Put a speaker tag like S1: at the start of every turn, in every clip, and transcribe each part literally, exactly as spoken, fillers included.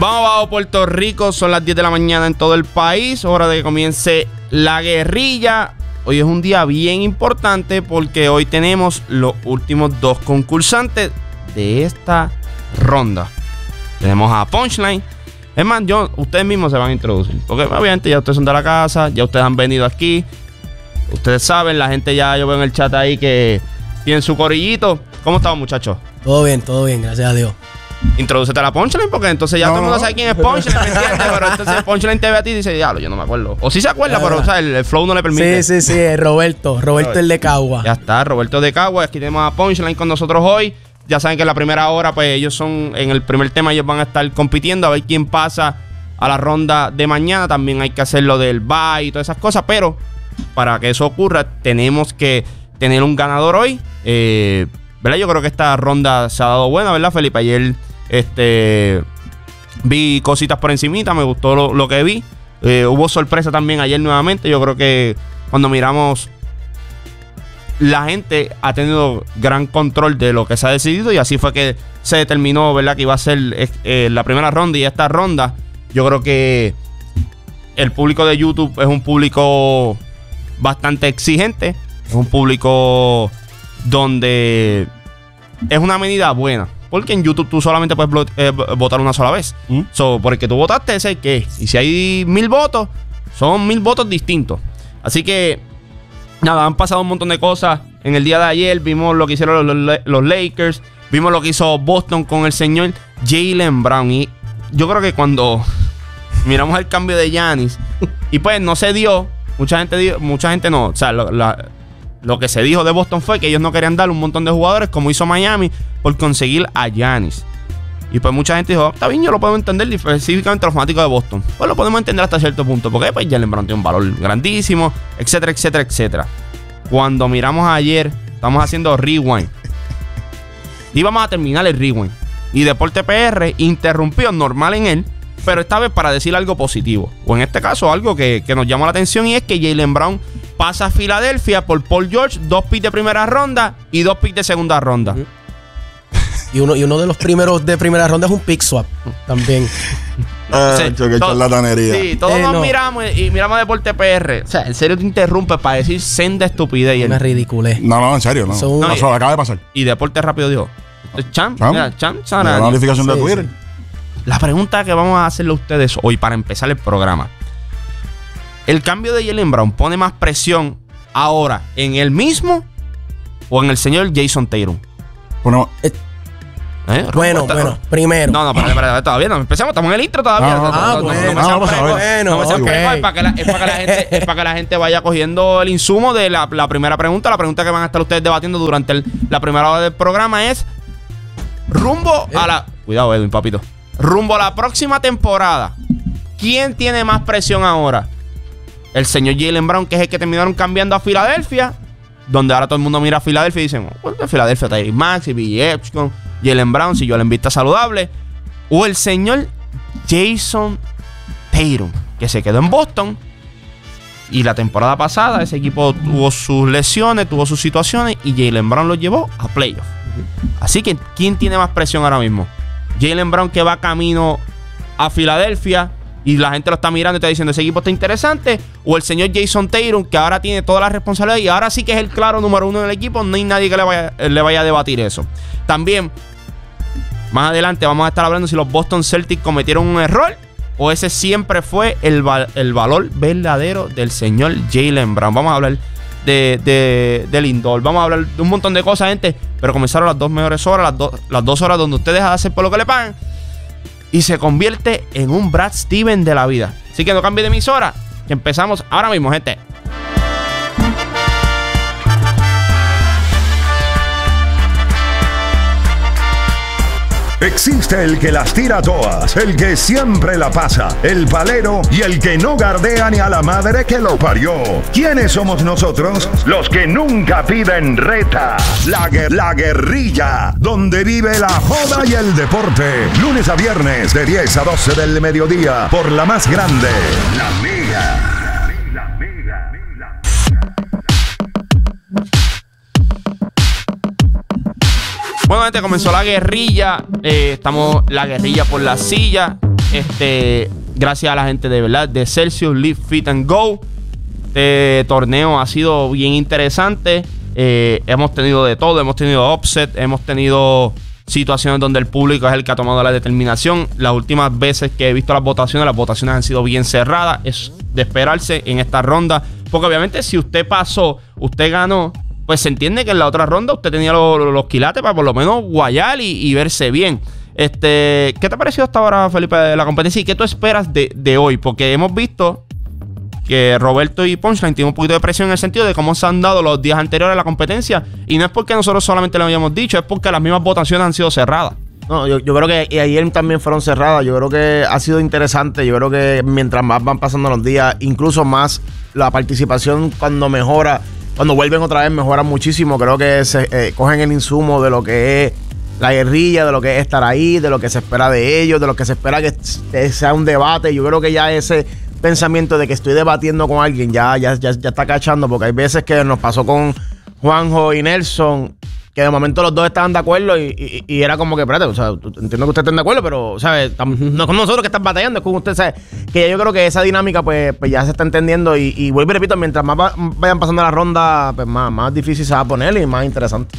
S1: Vamos abajo, Puerto Rico. Son las diez de la mañana en todo el país. Hora de que comience la guerrilla. Hoy es un día bien importante porque hoy tenemos los últimos dos concursantes de esta ronda. Tenemos a Punchline. Es más, yo, ustedes mismos se van a introducir. Porque obviamente ya ustedes son de la casa, ya ustedes han venido aquí. Ustedes saben, la gente ya, yo veo en el chat ahí que tienen su corillito. ¿Cómo estamos, muchachos?
S2: Todo bien, todo bien, gracias a Dios.
S1: Introdúcete a la Punchline porque entonces ya no, todo el mundo sabe quién es Punchline, ¿me entiendes? Pero entonces Punchline te ve a ti y dice, diablo, yo no me acuerdo. O sí se acuerda, pero o sea, el, el flow no le permite.
S2: Sí, sí, sí, Roberto, Roberto el de Cagua.
S1: Ya está, Roberto de Cagua. Aquí tenemos a Punchline con nosotros hoy. Ya saben que en la primera hora, pues ellos son, en el primer tema ellos van a estar compitiendo a ver quién pasa a la ronda de mañana. También hay que hacer lo del bye y todas esas cosas, pero para que eso ocurra tenemos que tener un ganador hoy. Eh, ¿verdad? Yo creo que esta ronda se ha dado buena, ¿verdad, Felipe? Ayer este, vi cositas por encimita, me gustó lo, lo que vi. Eh, hubo sorpresa también ayer nuevamente. Yo creo que cuando miramos, la gente ha tenido gran control de lo que se ha decidido y así fue que se determinó, ¿verdad?, que iba a ser eh, la primera ronda. Y esta ronda, yo creo que el público de YouTube es un público bastante exigente. Es un público donde es una medida buena. Porque en YouTube tú solamente puedes eh, votar una sola vez. ¿Mm? So, por el que tú votaste, ese es el que es. Y si hay mil votos, son mil votos distintos. Así que, nada, han pasado un montón de cosas. En el día de ayer vimos lo que hicieron los, los, los Lakers. Vimos lo que hizo Boston con el señor Jaylen Brown. Y yo creo que cuando miramos el cambio de Giannis, y pues no se dio, mucha gente dio, mucha gente no, o sea, lo, la, lo que se dijo de Boston fue que ellos no querían dar un montón de jugadores como hizo Miami por conseguir a Giannis. Y pues mucha gente dijo, está bien, yo lo puedo entender, específicamente los fanáticos de Boston. Pues lo podemos entender hasta cierto punto, porque pues Jaylen Brown tiene un valor grandísimo, etcétera, etcétera, etcétera. Cuando miramos ayer, estamos haciendo rewind. Y vamos a terminar el rewind. Y Deporte P R interrumpió, normal en él, pero esta vez para decir algo positivo. O en este caso, algo que, que nos llamó la atención, y es que Jaylen Brown pasa a Filadelfia por Paul George, dos picks de primera ronda y dos picks de segunda ronda. Uh-huh.
S2: Y uno, y uno de los primeros de primera ronda es un pick swap también.
S3: Ah, sí, qué charlatanería.
S1: Sí, todos eh, nos no. miramos y miramos Deporte P R. O sea, en serio te interrumpes para decir senda estupidez.
S2: Una ridiculez.
S3: No, no, en serio, no.
S2: Un...
S3: no Pasó, acaba de pasar.
S1: Y Deporte rápido dijo, Champ,
S3: Champ,
S1: mira, Champ,
S3: la notificación sí, de Twitter. Sí.
S1: La pregunta que vamos a hacerle a ustedes hoy para empezar el programa: ¿el cambio de Jaylen Brown pone más presión ahora en él mismo o en el señor Jason Tatum?
S3: Bueno,
S2: eh, ¿Eh? bueno, está, bueno, primero.
S1: No, no, espérate, espérate, todavía no empezamos, estamos en el intro todavía.
S2: No, ah, no, bueno, no, no, bueno,
S1: no, okay. es, para que la, es para que la gente, es para que la gente vaya cogiendo el insumo de la, la primera pregunta. La pregunta que van a estar ustedes debatiendo durante el, la primera hora del programa es rumbo ¿Eh? a la... Cuidado, Edwin, papito. Rumbo a la próxima temporada, ¿quién tiene más presión ahora? El señor Jaylen Brown, que es el que terminaron cambiando a Filadelfia, donde ahora todo el mundo mira a Filadelfia y dicen, bueno, de Filadelfia, Tyrese Maxey, B J Epstein, Jaylen Brown, si yo le invito saludable. O el señor Jason Tatum, que se quedó en Boston. Y la temporada pasada ese equipo tuvo sus lesiones, tuvo sus situaciones, y Jaylen Brown lo llevó a playoffs. Así que, ¿quién tiene más presión ahora mismo? Jaylen Brown, que va camino a Filadelfia y la gente lo está mirando y está diciendo, ese equipo está interesante, o el señor Jason Tatum, que ahora tiene toda la responsabilidad y ahora sí que es el claro número uno del equipo. No hay nadie que le vaya, le vaya a debatir eso. También, más adelante vamos a estar hablando si los Boston Celtics cometieron un error o ese siempre fue el, el valor verdadero del señor Jaylen Brown. Vamos a hablar de, de, del indoor, vamos a hablar de un montón de cosas, gente, pero comenzaron las dos mejores horas, las, do, las dos horas donde usted deja de hacer por lo que le pagan y se convierte en un Brad Stevens de la vida. Así que no cambie de emisora, que empezamos ahora mismo, gente.
S4: Existe el que las tira todas, el que siempre la pasa, el palero y el que no gardea ni a la madre que lo parió. ¿Quiénes somos nosotros? Los que nunca piden reta. La, guer la guerrilla, donde vive la joda y el deporte. Lunes a viernes de diez a doce del mediodía por la más grande, La Mega.
S1: Bueno, gente, comenzó la guerrilla. Eh, estamos la guerrilla por la silla. Este, gracias a la gente de verdad de Celsius Live Fit and Go. Este torneo ha sido bien interesante. Eh, hemos tenido de todo. Hemos tenido upset. Hemos tenido situaciones donde el público es el que ha tomado la determinación. Las últimas veces que he visto las votaciones, las votaciones han sido bien cerradas. Es de esperarse en esta ronda. Porque obviamente si usted pasó, usted ganó, pues se entiende que en la otra ronda usted tenía los, los quilates para por lo menos guayar y, y verse bien. Este, ¿qué te ha parecido hasta ahora, Felipe, de la competencia? ¿Y qué tú esperas de, de hoy? Porque hemos visto que Roberto y Punchline tienen un poquito de presión en el sentido de cómo se han dado los días anteriores a la competencia. Y no es porque nosotros solamente lo habíamos dicho, es porque las mismas votaciones han sido cerradas.
S5: No, yo, yo creo que y ayer también fueron cerradas. Yo creo que ha sido interesante. Yo creo que mientras más van pasando los días, incluso más la participación cuando mejora, cuando vuelven otra vez, mejora muchísimo. Creo que se eh, cogen el insumo de lo que es la guerrilla, de lo que es estar ahí, de lo que se espera de ellos, de lo que se espera que sea un debate. Yo creo que ya ese pensamiento de que estoy debatiendo con alguien ya, ya, ya, ya está cachando, porque hay veces que nos pasó con Juanjo y Nelson, que de momento los dos estaban de acuerdo y, y, y era como que, espérate, o sea, entiendo que ustedes estén de acuerdo, pero, ¿sabes? No es con nosotros que están batallando, es con ustedes, ¿sabes? Que yo creo que esa dinámica, pues, pues ya se está entendiendo y, y vuelvo y repito, mientras más va, vayan pasando la ronda, pues más, más difícil se va a poner y más interesante.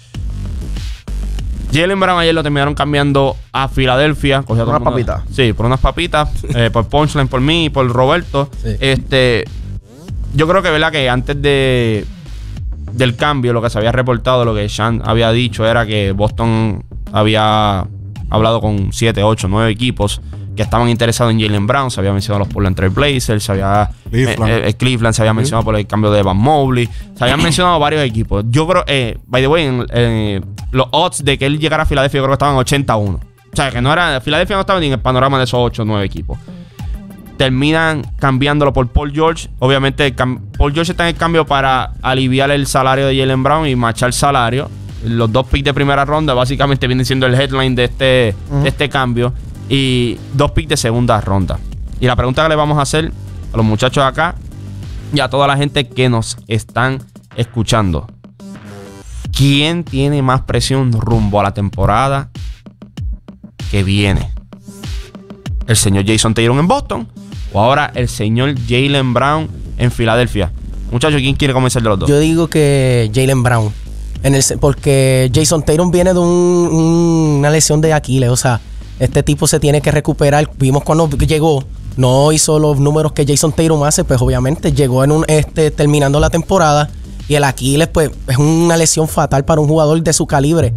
S1: Jaylen Brown ayer lo terminaron cambiando a Filadelfia.
S5: Por unas papitas.
S1: Sí, por unas papitas. eh, por Punchline, por mí, por Roberto. Sí. Este, yo creo que, ¿verdad? Que antes de del cambio, lo que se había reportado, lo que Sean había dicho era que Boston había hablado con siete, ocho, nueve equipos que estaban interesados en Jaylen Brown. Se había mencionado los Portland Trail Blazers, se había Cleveland, eh, eh, Cleveland se había mencionado por el cambio de Evan Mobley, se habían mencionado varios equipos. Yo creo, eh, by the way, en, eh, los odds de que él llegara a Filadelfia yo creo que estaban ochenta a uno. O sea, que no era, Filadelfia no estaba ni en el panorama de esos ocho o nueve equipos. Terminan cambiándolo por Paul George. Obviamente Paul George está en el cambio para aliviar el salario de Jaylen Brown y machar el salario. Los dos picks de primera ronda básicamente vienen siendo el headline de este, uh-huh. de este cambio. Y dos picks de segunda ronda. Y la pregunta que le vamos a hacer a los muchachos acá y a toda la gente que nos están escuchando: ¿quién tiene más presión rumbo a la temporada que viene? ¿El señor Jason Tatum en Boston o ahora el señor Jaylen Brown en Filadelfia? Muchachos, ¿quién quiere comenzar de los dos?
S2: Yo digo que Jaylen Brown, en el, porque Jason Tatum viene de un, un, una lesión de Aquiles. O sea, este tipo se tiene que recuperar. Vimos cuando llegó, no hizo los números que Jason Tatum hace, pues obviamente llegó en un este terminando la temporada y el Aquiles pues es una lesión fatal para un jugador de su calibre.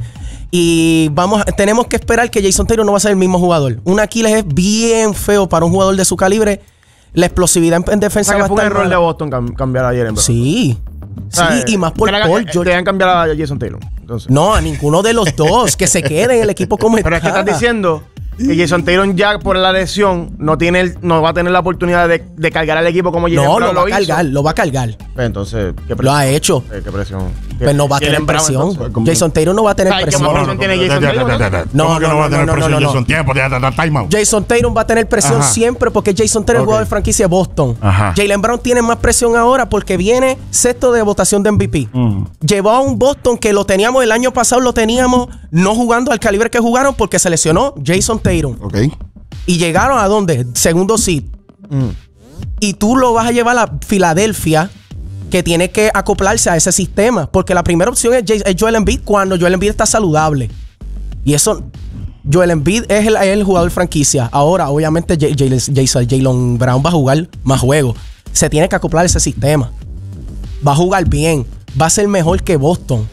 S2: Y vamos, tenemos que esperar que Jason Tatum no va a ser el mismo jugador. Un Aquiles es bien feo para un jugador de su calibre. La explosividad en, en defensa,
S5: o sea,
S2: va a estar.
S5: Fue un error de Boston cam- cambiar a Jaylen Brown.
S2: Sí. Sí, o sea, y más por Paul George.
S5: Deberían cambiar a Jason Tatum. Entonces.
S2: No, a ninguno de los dos. Que se quede en el equipo como está.
S5: Pero es que estás diciendo que Jason Tatum ya por la lesión no tiene el, no va a tener la oportunidad de, de cargar al equipo como Jaylen
S2: no,
S5: Brown
S2: lo va
S5: lo
S2: a cargar,
S5: hizo.
S2: lo va a cargar.
S5: Entonces, ¿qué presión?
S2: Lo ha hecho.
S5: ¿Qué, qué presión? ¿Qué,
S2: pues no va a tener presión. Brown, Jason Tatum no va a tener
S5: Ay,
S2: presión.
S5: ¿Qué presión tiene Jason Tatum?
S3: No, ¿cómo que no va a tener
S2: no,
S3: presión
S2: no, no,
S3: Jason? Tiempo, time out.
S2: Jason Tatum va a tener presión Ajá. siempre porque Jason Tatum es okay. jugador de franquicia de Boston.
S3: Ajá.
S2: Jaylen Brown tiene más presión ahora porque viene sexto de votación de M V P. Mm. Llevó a un Boston que lo teníamos el año pasado, lo teníamos no jugando al calibre que jugaron porque se lesionó Jason Tatum.
S3: Ok.
S2: Y llegaron a dónde? Segundo seed. Mm. Y tú lo vas a llevar a Filadelfia, que tiene que acoplarse a ese sistema. Porque la primera opción es, es Joel Embiid cuando Joel Embiid está saludable. Y eso, Joel Embiid es el, es el jugador franquicia. Ahora, obviamente, Jaylen Brown va a jugar más juegos. Se tiene que acoplar a ese sistema. Va a jugar bien. Va a ser mejor que Boston.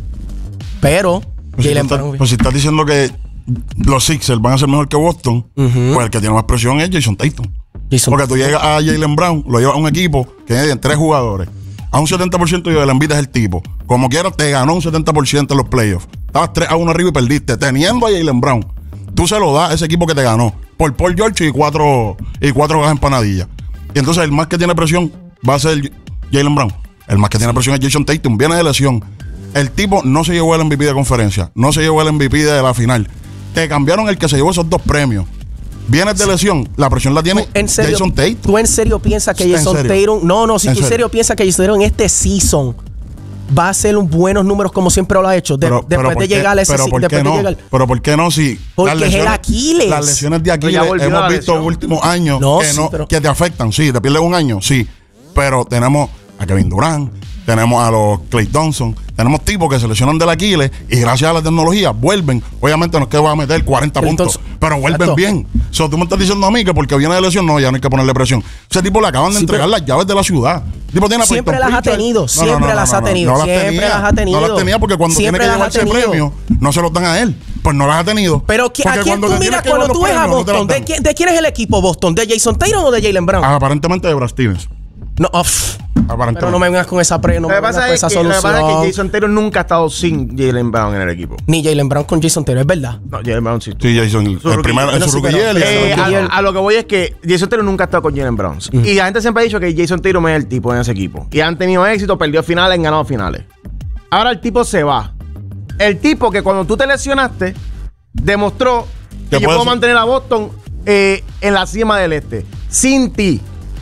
S2: Pero,
S3: pues Jaylen si Brown... Pues si estás diciendo que los Sixers van a ser mejor que Boston, uh-huh. pues el que tiene más presión es Jason Tatum. Jason Porque tú llegas a Jaylen Brown, lo llevas a un equipo que tiene tres jugadores. A un setenta por ciento de la envidia es el tipo. Como quieras, te ganó un setenta por ciento en los playoffs. Estabas tres a uno arriba y perdiste. Teniendo a Jaylen Brown, tú se lo das a ese equipo que te ganó. Por Paul George y cuatro, y cuatro gas empanadillas. Y entonces el más que tiene presión va a ser Jaylen Brown. El más que tiene presión es Jason Tatum. Viene de lesión. El tipo no se llevó el M V P de conferencia. No se llevó el M V P de la final. Te cambiaron el que se llevó esos dos premios. Vienes de lesión, la presión la tiene
S2: ¿En serio,
S5: Jason Tatum.
S2: ¿Tú en serio piensas que Jason Tatum... No, no, si tú en serio piensas que Jason Tatum en este season va a hacer un buenos números como siempre lo ha hecho. De,
S3: pero,
S2: después
S3: pero
S2: de
S3: qué,
S2: llegar a ese
S3: pero ¿por
S2: después
S3: qué no?
S2: de llegar,
S3: Pero ¿por qué no? Si
S2: porque
S3: las lesiones,
S2: es el Aquiles.
S3: Las lesiones de Aquiles
S5: Pero ya volvió
S3: hemos
S5: la
S3: visto
S5: lesión.
S3: últimos años
S2: No,
S3: que,
S2: sí,
S3: no,
S2: pero-
S3: que te afectan. Sí, te pierdes un año, sí. Pero tenemos a Kevin Durant, tenemos a los Klay Thompson, tenemos tipos que se lesionan del Aquiles y gracias a la tecnología vuelven. Obviamente no es que va a meter cuarenta
S2: Klay
S3: puntos,
S2: Thompson.
S3: pero vuelven
S2: Exacto.
S3: bien. O sea, tú me estás diciendo a mí que porque viene de lesión, no, ya no hay que ponerle presión. Ese tipo le acaban de
S2: Sí,
S3: entregar
S2: pero-
S3: las llaves de la ciudad. El tipo tiene a
S2: Siempre
S3: Peyton
S2: las ha
S3: Pritchard.
S2: tenido,
S3: No, no,
S2: siempre
S3: no, no,
S2: las
S3: no,
S2: ha
S3: no,
S2: tenido,
S3: no las
S2: siempre
S3: tenía.
S2: las ha tenido.
S3: No las tenía porque cuando
S2: Siempre
S3: tiene que
S2: las ha
S3: llevarse el
S2: tenido.
S3: premio, no se los dan a él. Pues no las ha tenido.
S2: Pero ¿qui-
S3: Porque
S2: ¿a quién
S3: cuando
S2: tú
S3: te
S2: miras
S3: tienes que
S2: cuando
S3: llevar
S2: tú
S3: los
S2: ves a
S3: premios, no te los
S2: Boston? ¿De,
S3: dan.
S2: quién- ¿De quién es el equipo Boston? ¿De Jason Tatum o de Jaylen Brown?
S3: Ah, aparentemente de Brad Stevens.
S2: No, uf,
S3: Aparentemente.
S2: pero no me vengas con esa pre, no
S5: Lo
S2: me
S5: que
S2: vengas
S5: pasa
S2: con
S5: es
S2: esa
S5: que, lo que
S2: solución.
S5: pasa es que Jason Tatum nunca ha estado sin Jaylen Brown en el equipo.
S2: Ni Jaylen Brown con Jason Tatum, es verdad.
S5: No, Jaylen Brown sí.
S3: Sí, Jason, el,
S5: Su
S3: el
S5: rookie-
S3: primer, en
S2: bueno,
S3: su
S2: sí,
S3: rookie
S2: pero-
S3: year y
S5: Eh,
S3: el-
S5: a, a lo que voy es que Jason Tatum nunca ha estado con Jaylen Brown. Y la gente siempre ha dicho que Jason Tatum es el tipo en ese equipo. Y han tenido éxito, perdió finales, han ganado finales. Ahora el tipo se va. El tipo que cuando tú te lesionaste, demostró que
S3: Que
S5: yo
S3: puede
S5: puedo
S3: ser.
S5: mantener a Boston eh, en la cima del este. Sin ti.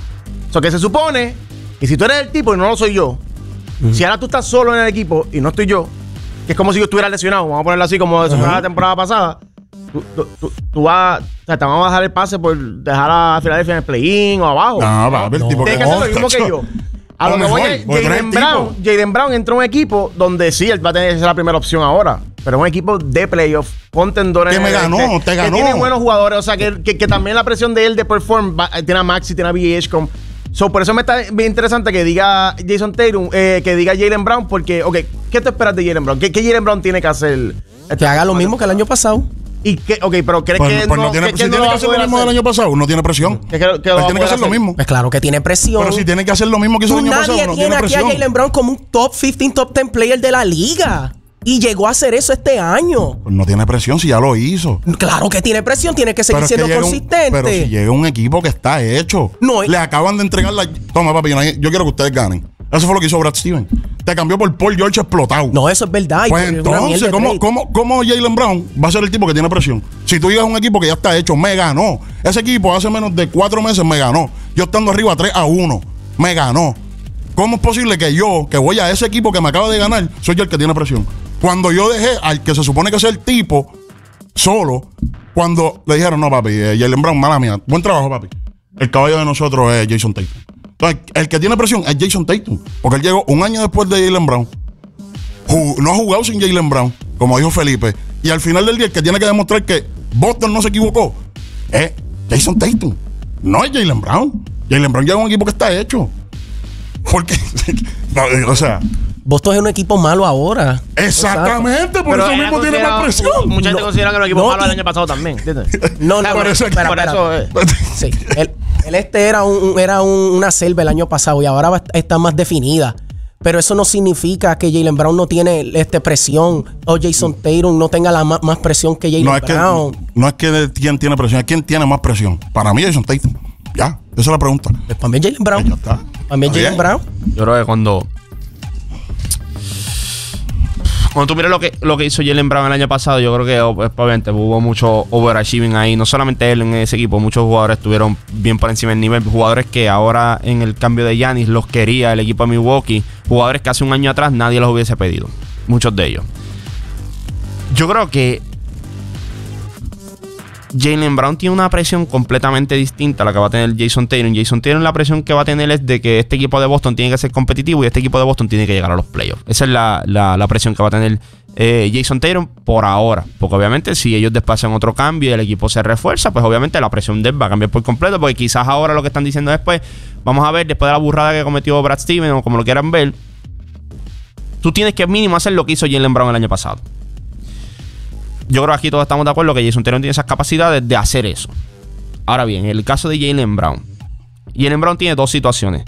S5: O sea, que se supone que si tú eres el tipo y no lo soy yo, si ahora tú estás solo en el equipo y no estoy yo, que es como si yo estuviera lesionado, vamos a ponerlo así como se fue la temporada pasada, tú, tú, tú, tú vas, o sea, te vamos a dejar el pase por dejar a Filadelfia en el play-in o abajo.
S3: No, papi, el tipo
S5: Tienes que hacer lo mismo que yo. A lo
S3: O
S5: que voy
S3: mejor,
S5: es,
S3: porque tú eres
S5: Jaylen
S3: el
S5: Brown,
S3: tipo.
S5: Jaylen Brown entró a un equipo donde sí, él va a tener que ser la primera opción ahora. Pero un equipo de playoff, contendores.
S3: Que me
S5: en el
S3: ganó,
S5: este,
S3: te
S5: que
S3: ganó.
S5: tiene buenos jugadores. O sea, que, que, que también la presión de él de perform, va- tiene a Maxi, tiene a B H. Con, so, por eso me está bien interesante que diga Jason Tatum, eh, que diga Jaylen Brown, porque, ok, ¿qué te esperas de Jaylen Brown? ¿Qué, qué Jaylen Brown tiene que hacer?
S2: Que haga lo mismo que el año pasado.
S5: Y que, ok, pero ¿crees
S3: Pues,
S5: que
S3: pues
S5: no,
S3: no tiene,
S5: que,
S3: si
S5: que no
S3: tiene
S5: lo
S3: que
S5: va a
S3: hacer lo
S5: poder
S3: mismo del
S5: hacer?
S3: año pasado, no tiene presión.
S5: Que- que- que lo
S3: Él
S5: va a
S3: tiene que
S5: poder
S3: hacer lo
S5: hacer.
S3: mismo.
S2: Pues claro que tiene presión.
S3: Pero si tiene que hacer lo mismo que hizo
S2: Tú
S3: el año
S2: nadie
S3: pasado, no
S2: tiene
S3: tiene
S2: aquí a
S3: presión.
S2: Jaylen Brown como un top quince, top diez player de la liga. Y llegó a hacer eso este año.
S3: Pues no tiene presión si ya lo hizo.
S2: Claro que tiene presión, tiene que seguir
S3: Pero es que
S2: siendo
S3: llega un-
S2: consistente.
S3: pero si llega un equipo que está hecho,
S2: No,
S3: le acaban de entregar la. Toma, papi, yo, no- yo quiero que ustedes ganen. Eso fue lo que hizo Brad Stevens. Te cambió por Paul George explotado.
S2: No, eso es verdad. y
S3: Pues
S2: es una mierda
S3: entonces,
S2: de
S3: ¿cómo,
S2: trade.
S3: cómo, ¿cómo Jaylen Brown va a ser el tipo que tiene presión? Si tú llegas a un equipo que ya está hecho, me ganó. Ese equipo hace menos de cuatro meses me ganó. Yo estando arriba tres a uno, me ganó. ¿Cómo es posible que yo, que voy a ese equipo que me acaba de ganar, soy yo el que tiene presión? Cuando yo dejé al que se supone que es el tipo solo, cuando le dijeron, no, papi, eh, Jaylen Brown, mala mía, buen trabajo, papi. El caballo de nosotros es Jason Tatum. Entonces, el que tiene presión es Jason Tatum, porque él llegó un año después de Jaylen Brown. Ju- no ha jugado sin Jaylen Brown, como dijo Felipe. Y al final del día, el que tiene que demostrar que Boston no se equivocó es Jason Tatum. No es Jaylen Brown. Jaylen Brown llega a un equipo que está hecho. Porque, no, o sea,
S2: Boston es un equipo malo ahora.
S3: exactamente, por eso
S5: era
S3: mismo tiene más
S5: considerado-
S3: presión.
S5: Mucha gente
S2: No,
S5: considera que los equipos
S2: no,
S5: malos el
S2: y-
S5: año pasado también. ¿entiendes?
S2: No, no,
S3: Por
S2: no,
S3: eso es que-
S2: espera,
S5: Por
S2: espera.
S5: eso es.
S2: Sí, el, el este era, un, era un- una selva el año pasado y ahora va- está más definida. Pero eso no significa que Jaylen Brown no tiene este, presión o Jason Tatum no tenga la ma- más presión que Jaylen
S3: No es que,
S2: Brown.
S3: no es que quién tiene presión, es quién tiene más presión. Para mí, Jason Tatum. Ya, esa es la pregunta.
S2: Pues para mí es Jaylen Brown.
S3: Ya está.
S2: Para mí es
S3: Está
S2: Jaylen
S3: bien.
S2: Brown.
S1: Yo creo que cuando. Cuando tú miras lo que, lo que hizo Jaylen Brown el año pasado, yo creo que oh, pues, obviamente hubo mucho overachieving ahí. No solamente él en ese equipo, muchos jugadores estuvieron bien por encima del nivel. Jugadores que ahora en el cambio de Giannis los quería el equipo de Milwaukee. Jugadores que hace un año atrás nadie los hubiese pedido. Muchos de ellos. Yo creo que Jaylen Brown tiene una presión completamente distinta a la que va a tener Jason Tatum. Jason Tatum, la presión que va a tener es de que este equipo de Boston tiene que ser competitivo y este equipo de Boston tiene que llegar a los playoffs. Esa es la, la, la presión que va a tener eh, Jason Tatum por ahora. Porque obviamente si ellos después hacen otro cambio y el equipo se refuerza, pues obviamente la presión de él va a cambiar por completo. Porque quizás ahora lo que están diciendo después, vamos a ver, después de la burrada que cometió Brad Stevens o como lo quieran ver, tú tienes que mínimo hacer lo que hizo Jaylen Brown el año pasado. Yo creo que aquí todos estamos de acuerdo que Jason Tatum tiene esas capacidades de hacer eso. Ahora bien, en el caso de Jaylen Brown, Jaylen Brown tiene dos situaciones.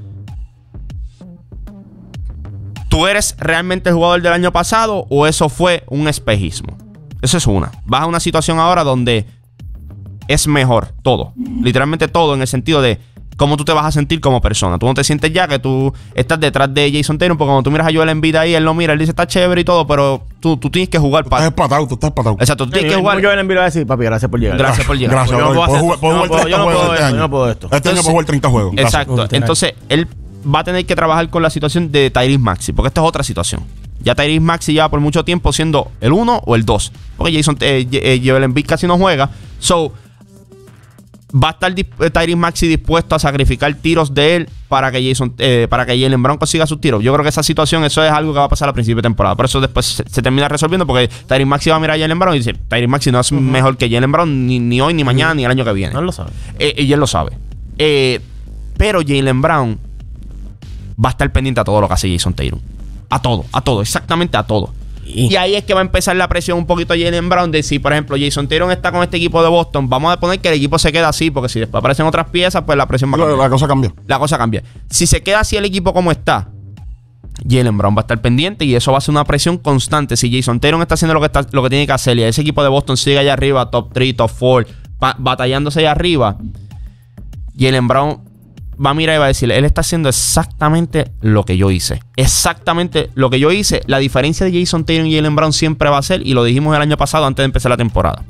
S1: ¿Tú eres realmente el jugador del año pasado o eso fue un espejismo? Esa es una. Vas a una situación ahora donde es mejor todo. Literalmente todo en el sentido de cómo tú te vas a sentir como persona. Tú no te sientes ya que tú estás detrás de Jason Tatum, porque cuando tú miras a Joel Embiid ahí, él lo mira, él dice está chévere y todo, pero tú, tú tienes que jugar
S3: Estás
S1: para...
S3: espatado, tú estás espatado.
S1: Exacto, tú tienes que
S5: Yo
S1: jugar...
S5: yo le envío a decir, papi, gracias por llegar.
S1: Gracias por llegar.
S3: Gracias,
S5: Yo no
S3: brother.
S5: puedo
S3: Puedo
S5: hacer
S3: jugar-
S5: esto.
S3: puedo
S5: Yo no
S3: jugar
S5: puedo-
S3: treinta
S5: yo no
S3: juegos
S5: puedo
S3: este
S5: esto,
S3: año.
S5: yo no puedo esto.
S3: Este año puedo jugar treinta juegos. Gracias.
S1: Exacto.
S2: Literal.
S1: Entonces, él va a tener que trabajar con la situación de Tyrese Maxey, porque esta es otra situación. Ya Tyrese Maxey lleva por mucho tiempo siendo el uno o el dos, porque Jason eh, eh, Joel Embiid casi no juega. So, va a estar Tyrese Maxey dispuesto a sacrificar tiros de él para que Jason, eh, para que Jaylen Brown consiga sus tiros. Yo creo que esa situación, eso es algo que va a pasar a principio de temporada. Por eso después se, se termina resolviendo, porque Tyrese Maxey va a mirar a Jaylen Brown y dice, Tyrese Maxey no es uh-huh. mejor que Jaylen Brown ni, ni hoy, ni mañana, uh-huh. ni el año que viene.
S5: No lo sabe.
S1: Eh, y él lo sabe. Eh, pero Jaylen Brown va a estar pendiente a todo lo que hace Jason Tatum. A todo, a todo, exactamente a todo. Y, y ahí es que va a empezar la presión un poquito a Jaylen Brown de si, por ejemplo, Jason Tatum está con este equipo de Boston, vamos a poner que el equipo se queda así, porque si después aparecen otras piezas, pues la presión va a cambiar.
S3: La, la cosa cambia.
S1: La cosa cambia. Si se queda así el equipo como está, Jaylen Brown va a estar pendiente y eso va a ser una presión constante. Si Jason Tatum está haciendo lo que, está, lo que tiene que hacer y ese equipo de Boston sigue allá arriba, top tres, top cuatro, batallándose allá arriba, Jaylen Brown va a mirar y va a decirle, él está haciendo exactamente lo que yo hice. Exactamente lo que yo hice. La diferencia de Jason Tatum y Jaylen Brown siempre va a ser, y lo dijimos el año pasado antes de empezar la temporada.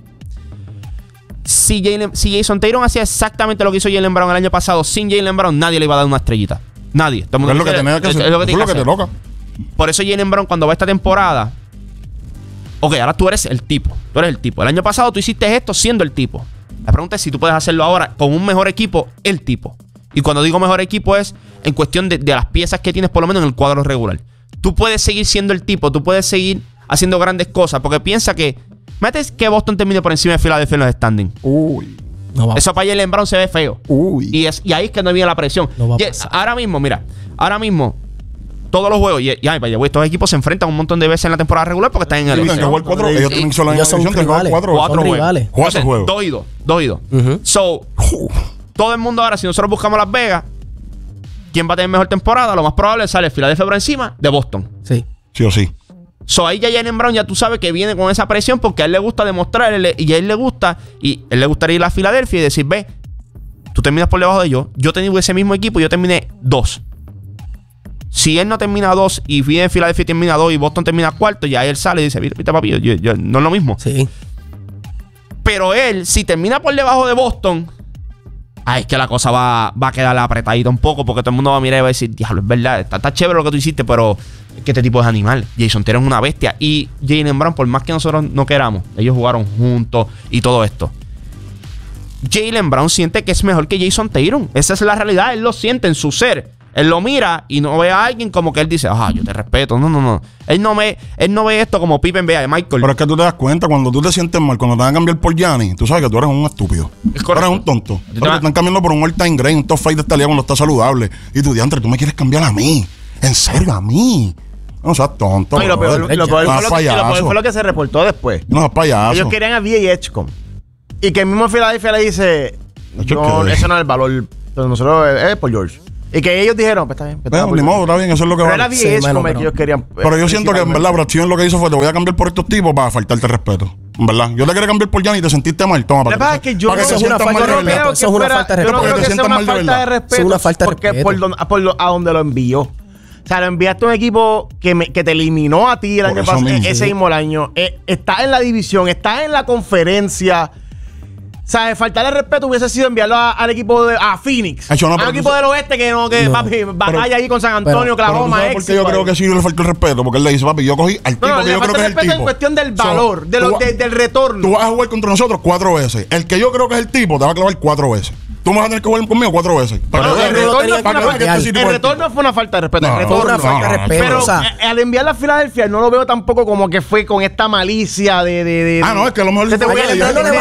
S1: Si, Jaylen, si Jason Tatum hacía exactamente lo que hizo Jaylen Brown el año pasado, sin Jaylen Brown nadie le iba a dar una estrellita. Nadie. Todo el mundo
S3: es lo que tenía que hacer.
S1: Es lo que,
S3: es lo que te toca.
S1: Por eso Jaylen Brown cuando va esta temporada, ok, ahora tú eres el tipo. Tú eres el tipo. El año pasado tú hiciste esto siendo el tipo. La pregunta es si tú puedes hacerlo ahora con un mejor equipo, el tipo. Y cuando digo mejor equipo es en cuestión de, de las piezas que tienes por lo menos en el cuadro regular. Tú puedes seguir siendo el tipo, tú puedes seguir haciendo grandes cosas, porque piensa que, mete que Boston termine por encima de Philadelphia en los standings.
S3: Uy.
S1: No Eso para Jaylen Brown se ve feo.
S3: Uy.
S1: Y, es, y ahí es que no viene la presión.
S2: No
S1: y, ahora mismo, mira, ahora mismo, todos los juegos, y, y ay, vaya, estos equipos se enfrentan un montón de veces en la temporada regular porque están en el.
S3: Sí, tienen que jugar cuatro, ellos tienen que ser la
S2: ellos son
S3: división,
S2: rivales,
S3: cuatro,
S1: cuatro
S2: son
S1: juegos.
S2: rivales.
S3: Cuatro
S1: Entonces,
S3: juegos.
S1: Dos y dos. Dos y dos.
S2: Uh-huh.
S1: So, uh, todo el mundo ahora, si nosotros buscamos Las Vegas, ¿quién va a tener mejor temporada? Lo más probable es sale Philadelphia por encima de Boston.
S2: Sí.
S3: Sí o sí.
S1: So, ahí ya Jaylen Brown ya tú sabes que viene con esa presión porque a él le gusta demostrar él, y a él le gusta, y él le gustaría ir a Filadelfia y decir, ve, tú terminas por debajo de yo, yo tengo ese mismo equipo y yo terminé dos. Si él no termina dos y viene en Filadelfia y termina dos y Boston termina cuarto, ya él sale y dice, viste papi, yo, yo, yo, no es lo mismo.
S2: Sí.
S1: Pero él, si termina por debajo de Boston, ay, es que la cosa va, va a quedar apretadita un poco porque todo el mundo va a mirar y va a decir, diablo, es verdad, está, está chévere lo que tú hiciste, pero es que este tipo es animal. Jason Tatum es una bestia. Y Jaylen Brown, por más que nosotros no queramos, ellos jugaron juntos y todo esto. Jaylen Brown siente que es mejor que Jason Tatum. Esa es la realidad, él lo siente en su ser. Él lo mira y no ve a alguien como que él dice, ah, yo te respeto. No, no, no. Él no ve, él no ve esto como Pippen ve a Michael.
S3: Pero es que tú te das cuenta, cuando tú te sientes mal, cuando te van a cambiar por Giannis, tú sabes que tú eres un estúpido. Es tú eres un tonto. Pero te están cambiando por un all-time great, un top five de esta liga cuando está saludable. Y tú, diantre, tú me quieres cambiar a mí. En serio, a mí. No seas tonto.
S5: No, y lo peor, lo, lo, peor
S3: no
S5: fue lo que, y lo peor fue lo que se reportó después.
S3: No seas payaso.
S5: Ellos querían a V A Edgecombe. Y que el mismo Philadelphia le dice, no, eso no es el valor. Pero nosotros es, es por George. Y que ellos dijeron, pues está bien. Pues
S3: bueno, ni modo, está bien, eso es lo que
S5: pero
S3: vale.
S5: era V A Edgecombe que ellos querían.
S3: Pero yo siento que en verdad Brad Stevens lo que hizo fue, te voy a cambiar por estos tipos para faltarte respeto. En verdad. Yo te quería cambiar por Giannis y te sentiste mal. Toma, para
S5: que, que, yo
S3: para que
S5: eso
S3: te sientas mal de verdad.
S2: Eso es una falta de respeto.
S5: Yo no creo que sea una falta de respeto.
S2: Es una falta de
S5: porque
S2: respeto.
S5: por, don, por lo, a donde lo envió. O sea, lo enviaste a un equipo que, me, que te eliminó a ti el por año pasado, ese mismo año. Eh, estás en la división, estás en la conferencia. O sea, faltarle respeto hubiese sido enviarlo a, al equipo de a Phoenix. Hecho, no, al equipo tú, del oeste que no, que no, papi, batalla ahí con San Antonio, Oklahoma,
S3: Porque yo creo que sí le faltó el respeto, porque él le dice, papi, yo cogí al tipo
S5: no, no,
S3: que yo creo que es el tipo.
S5: En cuestión del valor, so, de lo,
S3: va,
S5: de, del retorno.
S3: Tú vas a jugar contra nosotros cuatro veces. El que yo creo que es el tipo te va a clavar cuatro veces. Tú vas a tener que jugar conmigo cuatro veces.
S5: Pero el retorno fue una falta de respeto. El retorno
S2: fue una falta de respeto.
S5: Pero al enviarla a Filadelfia no lo veo tampoco como que fue con esta malicia de... de, de
S3: ah, no, es que a lo mejor...
S5: Te voy a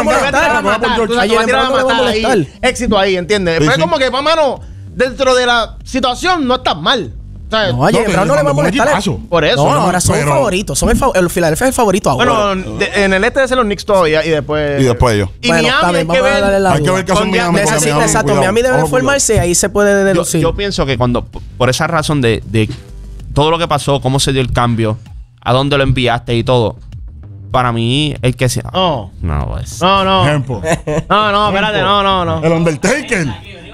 S5: tirar a matar. Éxito ahí, ¿entiendes? Fue como que, mano, dentro de la situación no estás mal.
S2: No, oye, no, pero no le va a molestar.
S5: Por eso.
S2: No, no, ahora son pero... favoritos. Son el, fa el Philadelphia es el favorito ahora.
S5: Bueno, de, en el este de ser los Knicks todavía y después.
S3: Y después ellos.
S5: Y bueno, Miami hay que ver.
S3: Hay que ver qué son Miami.
S2: Necesita, exacto. Cuidado. Miami debe formarse y ahí se puede deducir.
S1: Yo, yo pienso que cuando, por esa razón de, de todo lo que pasó, cómo se dio el cambio, a dónde lo enviaste y todo. Para mí, el que sea.
S5: Oh.
S1: No, pues.
S5: No, no.
S3: Ejemplo.
S5: No, no, espérate, no, no, no.
S3: El Undertaker.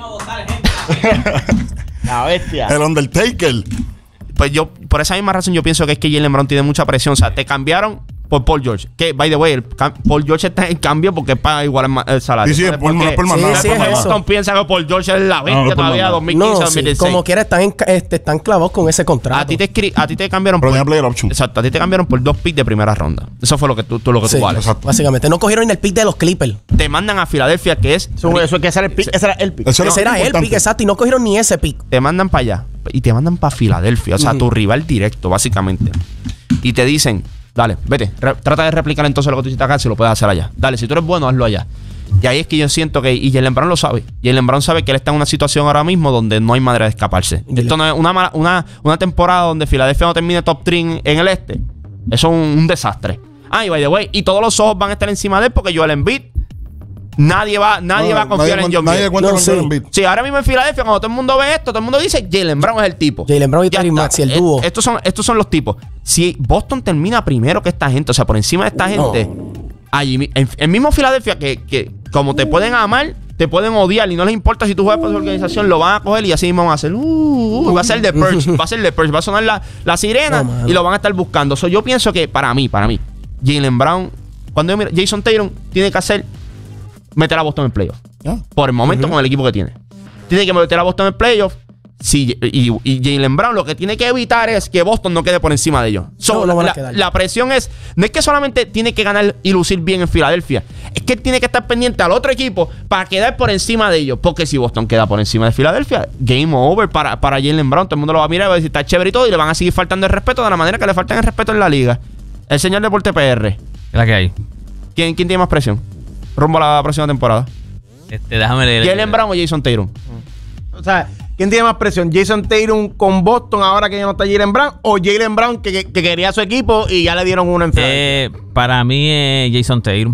S5: La bestia.
S3: El Undertaker.
S1: Pues yo, por esa misma razón, yo pienso que es que Jaylen Brown tiene mucha presión. O sea, te cambiaron por Paul George. Que, by the way, el, Paul George está en cambio porque paga igual el, el salario.
S3: Sí, sí, es por, no es por más
S2: sí,
S3: nada.
S2: sí, es eso.
S1: Boston piensa que Paul George es la bestia
S3: No, no,
S1: todavía
S3: no.
S1: dos mil quince,
S2: No,
S1: dos mil dieciséis.
S2: sí, como quiera están, en, este, están clavados con ese contrato.
S1: A ti te, escri a ti te cambiaron
S3: Pero
S1: por...
S3: tenía player option.
S1: Exacto, a ti te cambiaron por dos picks de primera ronda. Eso fue lo que tú, tú, lo que
S2: Sí,
S1: tú vales.
S3: exacto.
S2: básicamente. No cogieron ni el pick de los Clippers.
S1: Te mandan a Filadelfia, que es...
S5: Eso, eso hay que hacer el pick. Ese era el pick.
S3: Eso
S2: Ese era el
S3: importante.
S2: pick, exacto. Y no cogieron ni ese pick.
S1: Te mandan para allá y te mandan para Filadelfia, o sea, tu rival directo, básicamente. Y te dicen, dale, vete, trata de replicar entonces lo que tú hiciste acá, si lo puedes hacer allá. Dale, si tú eres bueno, hazlo allá. Y ahí es que yo siento que, y Jaylen Brown lo sabe, Jaylen Brown sabe que él está en una situación ahora mismo donde no hay manera de escaparse.
S2: Y
S1: Esto no es una, mala- una, una temporada donde Filadelfia no termine top tres en, en el este. Eso es un, un desastre. Ah, y by the way, y todos los ojos van a estar encima de él porque Joel Embiid, nadie va, nadie
S3: No,
S1: va a confiar
S3: nadie
S1: en
S3: cuen-
S1: John
S3: Nadie
S1: Beal.
S3: cuenta
S2: No,
S3: con
S2: sí.
S3: Joel Embiid.
S1: Sí, ahora mismo en Filadelfia, cuando todo el mundo ve esto, todo el mundo dice Jaylen Brown es el tipo.
S2: Jaylen Brown y
S1: Ya
S2: Terry
S1: está.
S2: Maxey, el
S1: Eh,
S2: dúo.
S1: Estos son, estos son los tipos. Si Boston termina primero que esta gente, o sea, por encima de esta
S2: No.
S1: gente, allí, mi- en, en mismo Filadelfia, que, que como te pueden amar, te pueden odiar y no les importa si tú juegas para su organización, lo van a coger y así mismo van a hacer. Uh, uh, va a ser The Purge, va a ser The Purge, va a sonar la, la sirena
S2: No, mano.
S1: y lo van a estar buscando. So, yo pienso que para mí, para mí, Jaylen Brown, cuando yo miro, Jason Tatum tiene que hacer meter a Boston en playoff.
S3: Ya.
S1: Por el momento con el equipo que tiene. Tiene que meter a Boston en playoff. Sí, y, y Jaylen Brown lo que tiene que evitar es que Boston no quede por encima de ellos. So,
S2: No, no van a
S1: la,
S2: quedar.
S1: la presión es, no es que solamente tiene que ganar y lucir bien en Filadelfia, es que él tiene que estar pendiente al otro equipo para quedar por encima de ellos. Porque si Boston queda por encima de Filadelfia, game over para, para Jaylen Brown. Todo el mundo lo va a mirar y va a decir, está chévere y todo, y le van a seguir faltando el respeto de la manera que le faltan el respeto en la liga. El señor Deporte P R.
S6: ¿Qué es la que hay?
S1: ¿Quién, quién tiene más presión? Rumbo a la próxima temporada.
S6: Este, déjame leer.
S1: ¿Jaylen Brown o Jason Tatum?
S5: O sea, ¿quién tiene más presión? ¿Jason Tatum con Boston ahora que ya no está Jaylen Brown? ¿O Jaylen Brown que, que, que quería a su equipo y ya le dieron una enfermedad?
S6: Eh, para mí es Jason Tatum.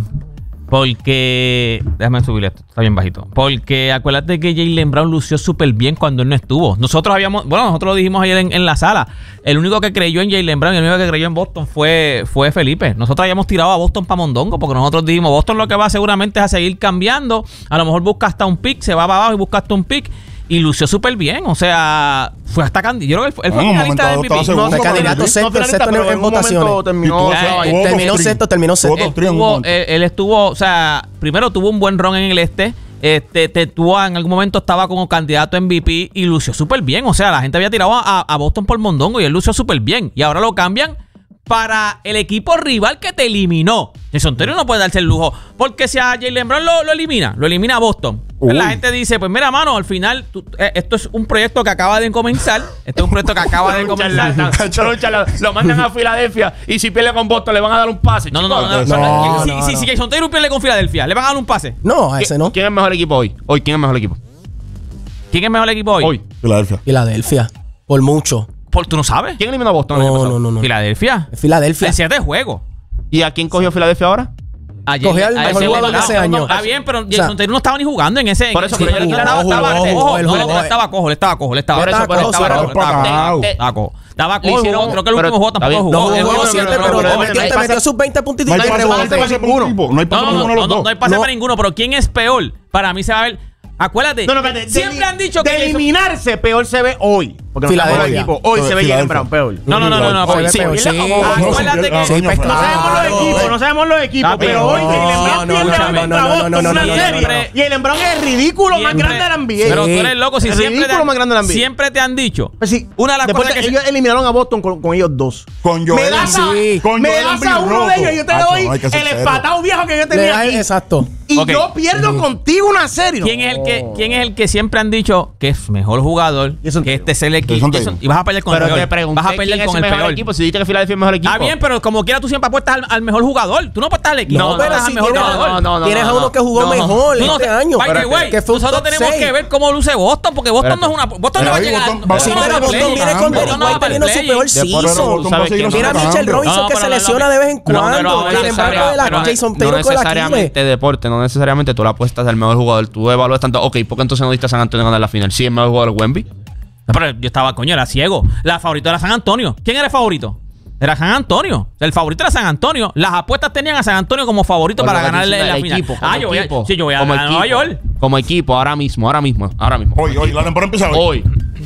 S6: Porque. Déjame subir esto, está bien bajito. Porque acuérdate que Jaylen Brown lució súper bien cuando él no estuvo. Nosotros habíamos. Bueno, nosotros lo dijimos ayer en, en la sala. El único que creyó en Jaylen Brown y el único que creyó en Boston fue, fue Felipe. Nosotros habíamos tirado a Boston para Mondongo. Porque nosotros dijimos: Boston lo que va seguramente es a seguir cambiando. A lo mejor busca hasta un pick, se va para abajo y busca hasta un pick. Y lució súper bien. O sea, fue hasta candidato. Yo creo que él fue, él fue
S3: Ah, en un
S6: finalista de
S3: momento
S6: M V P.
S3: dado estaba
S2: Fue
S3: segundo.
S2: candidato
S3: No,
S2: sexto,
S5: finalista,
S2: sexto
S5: pero
S2: en, en
S5: un momento
S2: votaciones.
S5: terminó,
S3: Y tuvo-
S5: o sea,
S3: tuvo-
S2: Terminó
S3: dos
S2: sexto, terminó sexto.
S3: Dos,
S6: Él
S3: tres en un
S6: tuvo,
S3: momento.
S6: él, él estuvo, o sea, primero tuvo un buen ron en el este. Este, te tuvo, en algún momento estaba como candidato a M V P y lució súper bien. O sea, la gente había tirado a, a Boston por mondongo y él lució súper bien. Y ahora lo cambian para el equipo rival que te eliminó. Jason Tatum no puede darse el lujo. Porque si a Jaylen Brown lo, lo elimina, lo elimina a Boston.
S3: Uy.
S6: La gente dice, pues mira, mano, al final, tú- eh, esto es un proyecto que acaba de comenzar. Esto es un proyecto que acaba de comenzar.
S1: Solo un charlatán. Lo mandan a Filadelfia y si pierde con Boston le van a dar un pase.
S6: No, no, no,
S1: chicos.
S6: no, no,
S2: No,
S6: Si,
S2: no,
S6: si,
S2: no.
S6: si Jason Tatum pierde con Filadelfia, le van a dar un pase.
S2: No, a ese no.
S1: ¿Quién es el mejor equipo hoy? Hoy, ¿quién es el mejor equipo?
S6: ¿Quién es mejor equipo hoy?
S1: Hoy.
S3: Filadelfia.
S2: Filadelfia. Por mucho.
S6: Por, ¿Tú no sabes?
S1: ¿Quién eliminó a Boston? el año
S2: No,
S1: pasado?
S2: no, no, no.
S6: Filadelfia.
S2: Filadelfia.
S6: De siete juegos.
S1: ¿Y a quién cogió Filadelfia ahora?
S6: Ayer-
S2: Cogió al
S6: ayer
S2: mejor
S6: se
S2: jugador de
S6: le-
S2: ese
S6: no,
S2: año.
S6: no, Está bien, pero
S2: O sea,
S6: Jason Tatum no estaba ni jugando en ese.
S1: Por
S6: en
S1: eso,
S6: ese-
S1: pero él
S6: él
S1: jugó,
S6: estaba,
S2: jugó,
S6: estaba,
S2: jugó,
S6: ojo,
S2: él
S6: no,
S2: jugó.
S6: él estaba cojo, él estaba cojo, él estaba
S1: Por eso,
S6: estaba
S1: pero
S6: cojo,
S1: estaba
S6: estaba
S1: cojo,
S6: cojo, estaba
S3: estaba
S6: cojo,
S1: cojo.
S6: estaba cojo. Estaba
S1: Le
S6: cojo,
S1: hicieron-
S6: creo que el
S1: pero-
S6: último juego
S1: está
S6: tampoco
S1: bien,
S6: jugó.
S2: No
S6: El
S2: jugó
S6: juego-
S2: siete,
S1: pero-
S2: pero
S1: pero-
S2: te
S1: pero-
S2: metió- te
S1: pero-
S2: metió sus veinte puntitos.
S3: No hay
S2: y
S3: pase
S2: rebotes.
S3: para ninguno. No hay pase
S6: No,
S3: para
S6: no,
S3: ninguno de
S6: no,
S3: los
S6: no,
S3: dos.
S6: no hay pase
S2: No.
S6: para ninguno, pero ¿quién es peor? Para mí se va a ver. Acuérdate,
S5: No, no, espérate.
S6: siempre
S5: De-
S6: han dicho
S5: de
S6: que Jason-
S5: eliminarse peor se ve hoy. Porque no está
S2: Filadelfia.
S5: el equipo. Hoy se ve Jaylen Brown peor.
S6: No, no, no, no, no,
S2: Se ve
S6: sí,
S2: peor,
S6: sí,
S2: sí.
S6: acuérdate que
S2: Sí,
S3: Coño,
S2: pues,
S5: No
S3: Fran.
S5: sabemos los
S2: Claro.
S5: equipos, no sabemos los equipos,
S6: Está bien.
S5: pero hoy
S6: No,
S5: Jaylen Brown
S2: no,
S5: pierde
S2: no,
S5: contra
S2: no, no,
S5: Boston
S2: no, no,
S5: una
S2: no, no,
S5: serie.
S6: no.
S5: Jaylen Brown es el ridículo más
S6: Siempre-
S5: grande de la N B A.
S6: Pero tú eres loco, si
S5: El
S6: siempre te,
S5: ridículo
S6: han,
S5: más grande de la N B A.
S6: siempre te han dicho.
S5: Pues sí,
S6: Una de las
S5: después
S6: cosas
S5: de-
S6: que
S5: ellos eliminaron a Boston con, con ellos dos.
S3: Con
S5: Me
S3: Joel
S5: das a,
S2: sí.
S3: Con
S5: me
S3: Joel
S5: das
S3: Embiid
S5: a uno
S3: roto.
S5: de ellos y yo te
S3: Hacho,
S5: doy
S3: no hay que ser
S5: el
S3: serio.
S5: empatado viejo que yo
S2: Le
S5: tenía
S2: da-
S5: aquí.
S2: Exacto.
S5: Y
S6: Ok.
S5: yo pierdo contigo una serie.
S6: ¿Quién es el que quién es el que siempre han dicho que es mejor jugador?
S5: Jason
S6: Que
S5: Tatum.
S6: este es el equipo.
S3: Jason
S6: Jason-
S3: Tatum.
S6: Y vas a pelear con
S1: Pero
S6: el
S1: te
S6: peor.
S1: pregunté
S6: Vas a
S1: quién
S6: pelear
S1: es
S6: con
S1: el
S6: el
S1: mejor
S6: peor.
S1: equipo. Si dijiste que Filadelfia es el mejor equipo.
S6: Ah, bien, pero como quiera tú siempre apuestas al, al mejor jugador. Tú no apuestas al equipo.
S1: No,
S6: tú
S1: no,
S6: apuestas
S2: pero
S6: al
S2: si
S6: mejor
S2: tienes-
S6: jugador.
S1: no, no, no,
S2: Tienes a
S1: no,
S2: uno que jugó
S1: no.
S2: mejor
S6: Tú no
S2: este
S6: te-
S2: año.
S6: by the
S1: Espérate,
S6: way,
S2: que fue un
S6: nosotros
S2: top
S6: tenemos
S2: seis.
S6: que ver cómo luce Boston, porque Boston
S1: Espérate.
S6: no es una. Boston
S3: Pero
S6: no va a
S3: ahí
S6: llegar.
S3: Boston-
S6: Boston
S2: Sí,
S6: no va a
S2: pero
S6: llegar a
S2: Boston
S6: play.
S2: viene con
S3: Boston
S2: Derrick
S6: no va
S2: White
S6: para
S2: teniendo su
S6: play.
S2: peor
S1: Después
S2: season.
S1: Boston va a seguir
S2: Mira a
S3: ganando.
S2: Mitchell Robinson
S6: No,
S2: que
S6: pero
S2: se
S6: no,
S2: lesiona
S6: no,
S2: de vez en
S6: no, pero
S2: cuando.
S6: no,
S2: Jaylen Brown
S6: necesaria-
S2: con la-
S6: pero
S2: Jason
S1: no
S2: Tatum con la
S1: necesariamente
S2: Aquiles.
S1: deporte, no necesariamente tú le apuestas al mejor jugador. Tú evalúas tanto, ok, ¿por qué entonces no diste a San Antonio ganar la final? Sí, el mejor jugador Wemby.
S6: No, pero yo estaba, coño, era ciego. La favorita era San Antonio. ¿Quién era el favorito? Era San Antonio. El favorito era San Antonio. Las apuestas tenían a San Antonio como favorito para ganarle la
S1: el
S6: final.
S1: equipo, como
S6: Ah, yo voy a,
S1: equipo,
S6: sí, yo voy a
S1: como
S6: ganar a Nueva
S1: equipo,
S6: York.
S1: Como equipo, ahora mismo, ahora mismo, ahora mismo.
S3: Hoy, hoy, la temporada empieza hoy.
S1: Hoy.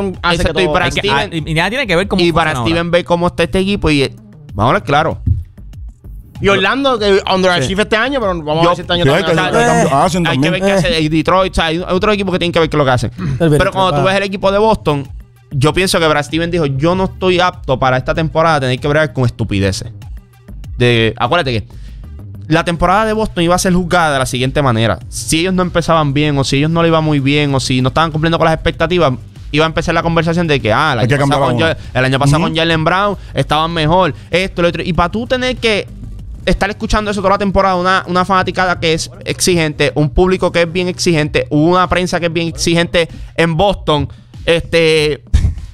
S5: Boston hace
S1: Exacto,
S5: que
S1: y
S5: todo...
S1: para
S6: Hay que-
S1: Steven-
S6: ah, y y nada tiene que ver cómo
S1: Y para
S6: funciona
S1: Steven
S6: ahora.
S1: ve cómo está este equipo y eh, vamos a hablar claro.
S5: Y Orlando, que underachieve este año, pero vamos
S1: Yo-
S5: a ver si este año
S3: Sí, hay
S5: también
S3: que-
S5: hace-
S3: hay que- hacen
S1: Hay que
S3: también.
S1: ver qué hace y Detroit, o sea, hay otro equipo que tiene que ver qué es lo que hacen.
S2: El
S1: Pero cuando tú ves el equipo de Boston, yo pienso que Brad Stevens dijo, yo no estoy apto para esta temporada a tener que bregar con estupideces. De, acuérdate que la temporada de Boston iba a ser juzgada de la siguiente manera. Si ellos no empezaban bien, o si ellos no le iban muy bien, o si no estaban cumpliendo con las expectativas, iba a empezar la conversación de que, ah, el año pasado, con, Jalen, el año pasado uh-huh. con Jaylen Brown estaban mejor, esto, lo otro. Y para tú tener que estar escuchando eso toda la temporada, una, una fanaticada que es exigente, un público que es bien exigente, una prensa que es bien exigente en Boston, este,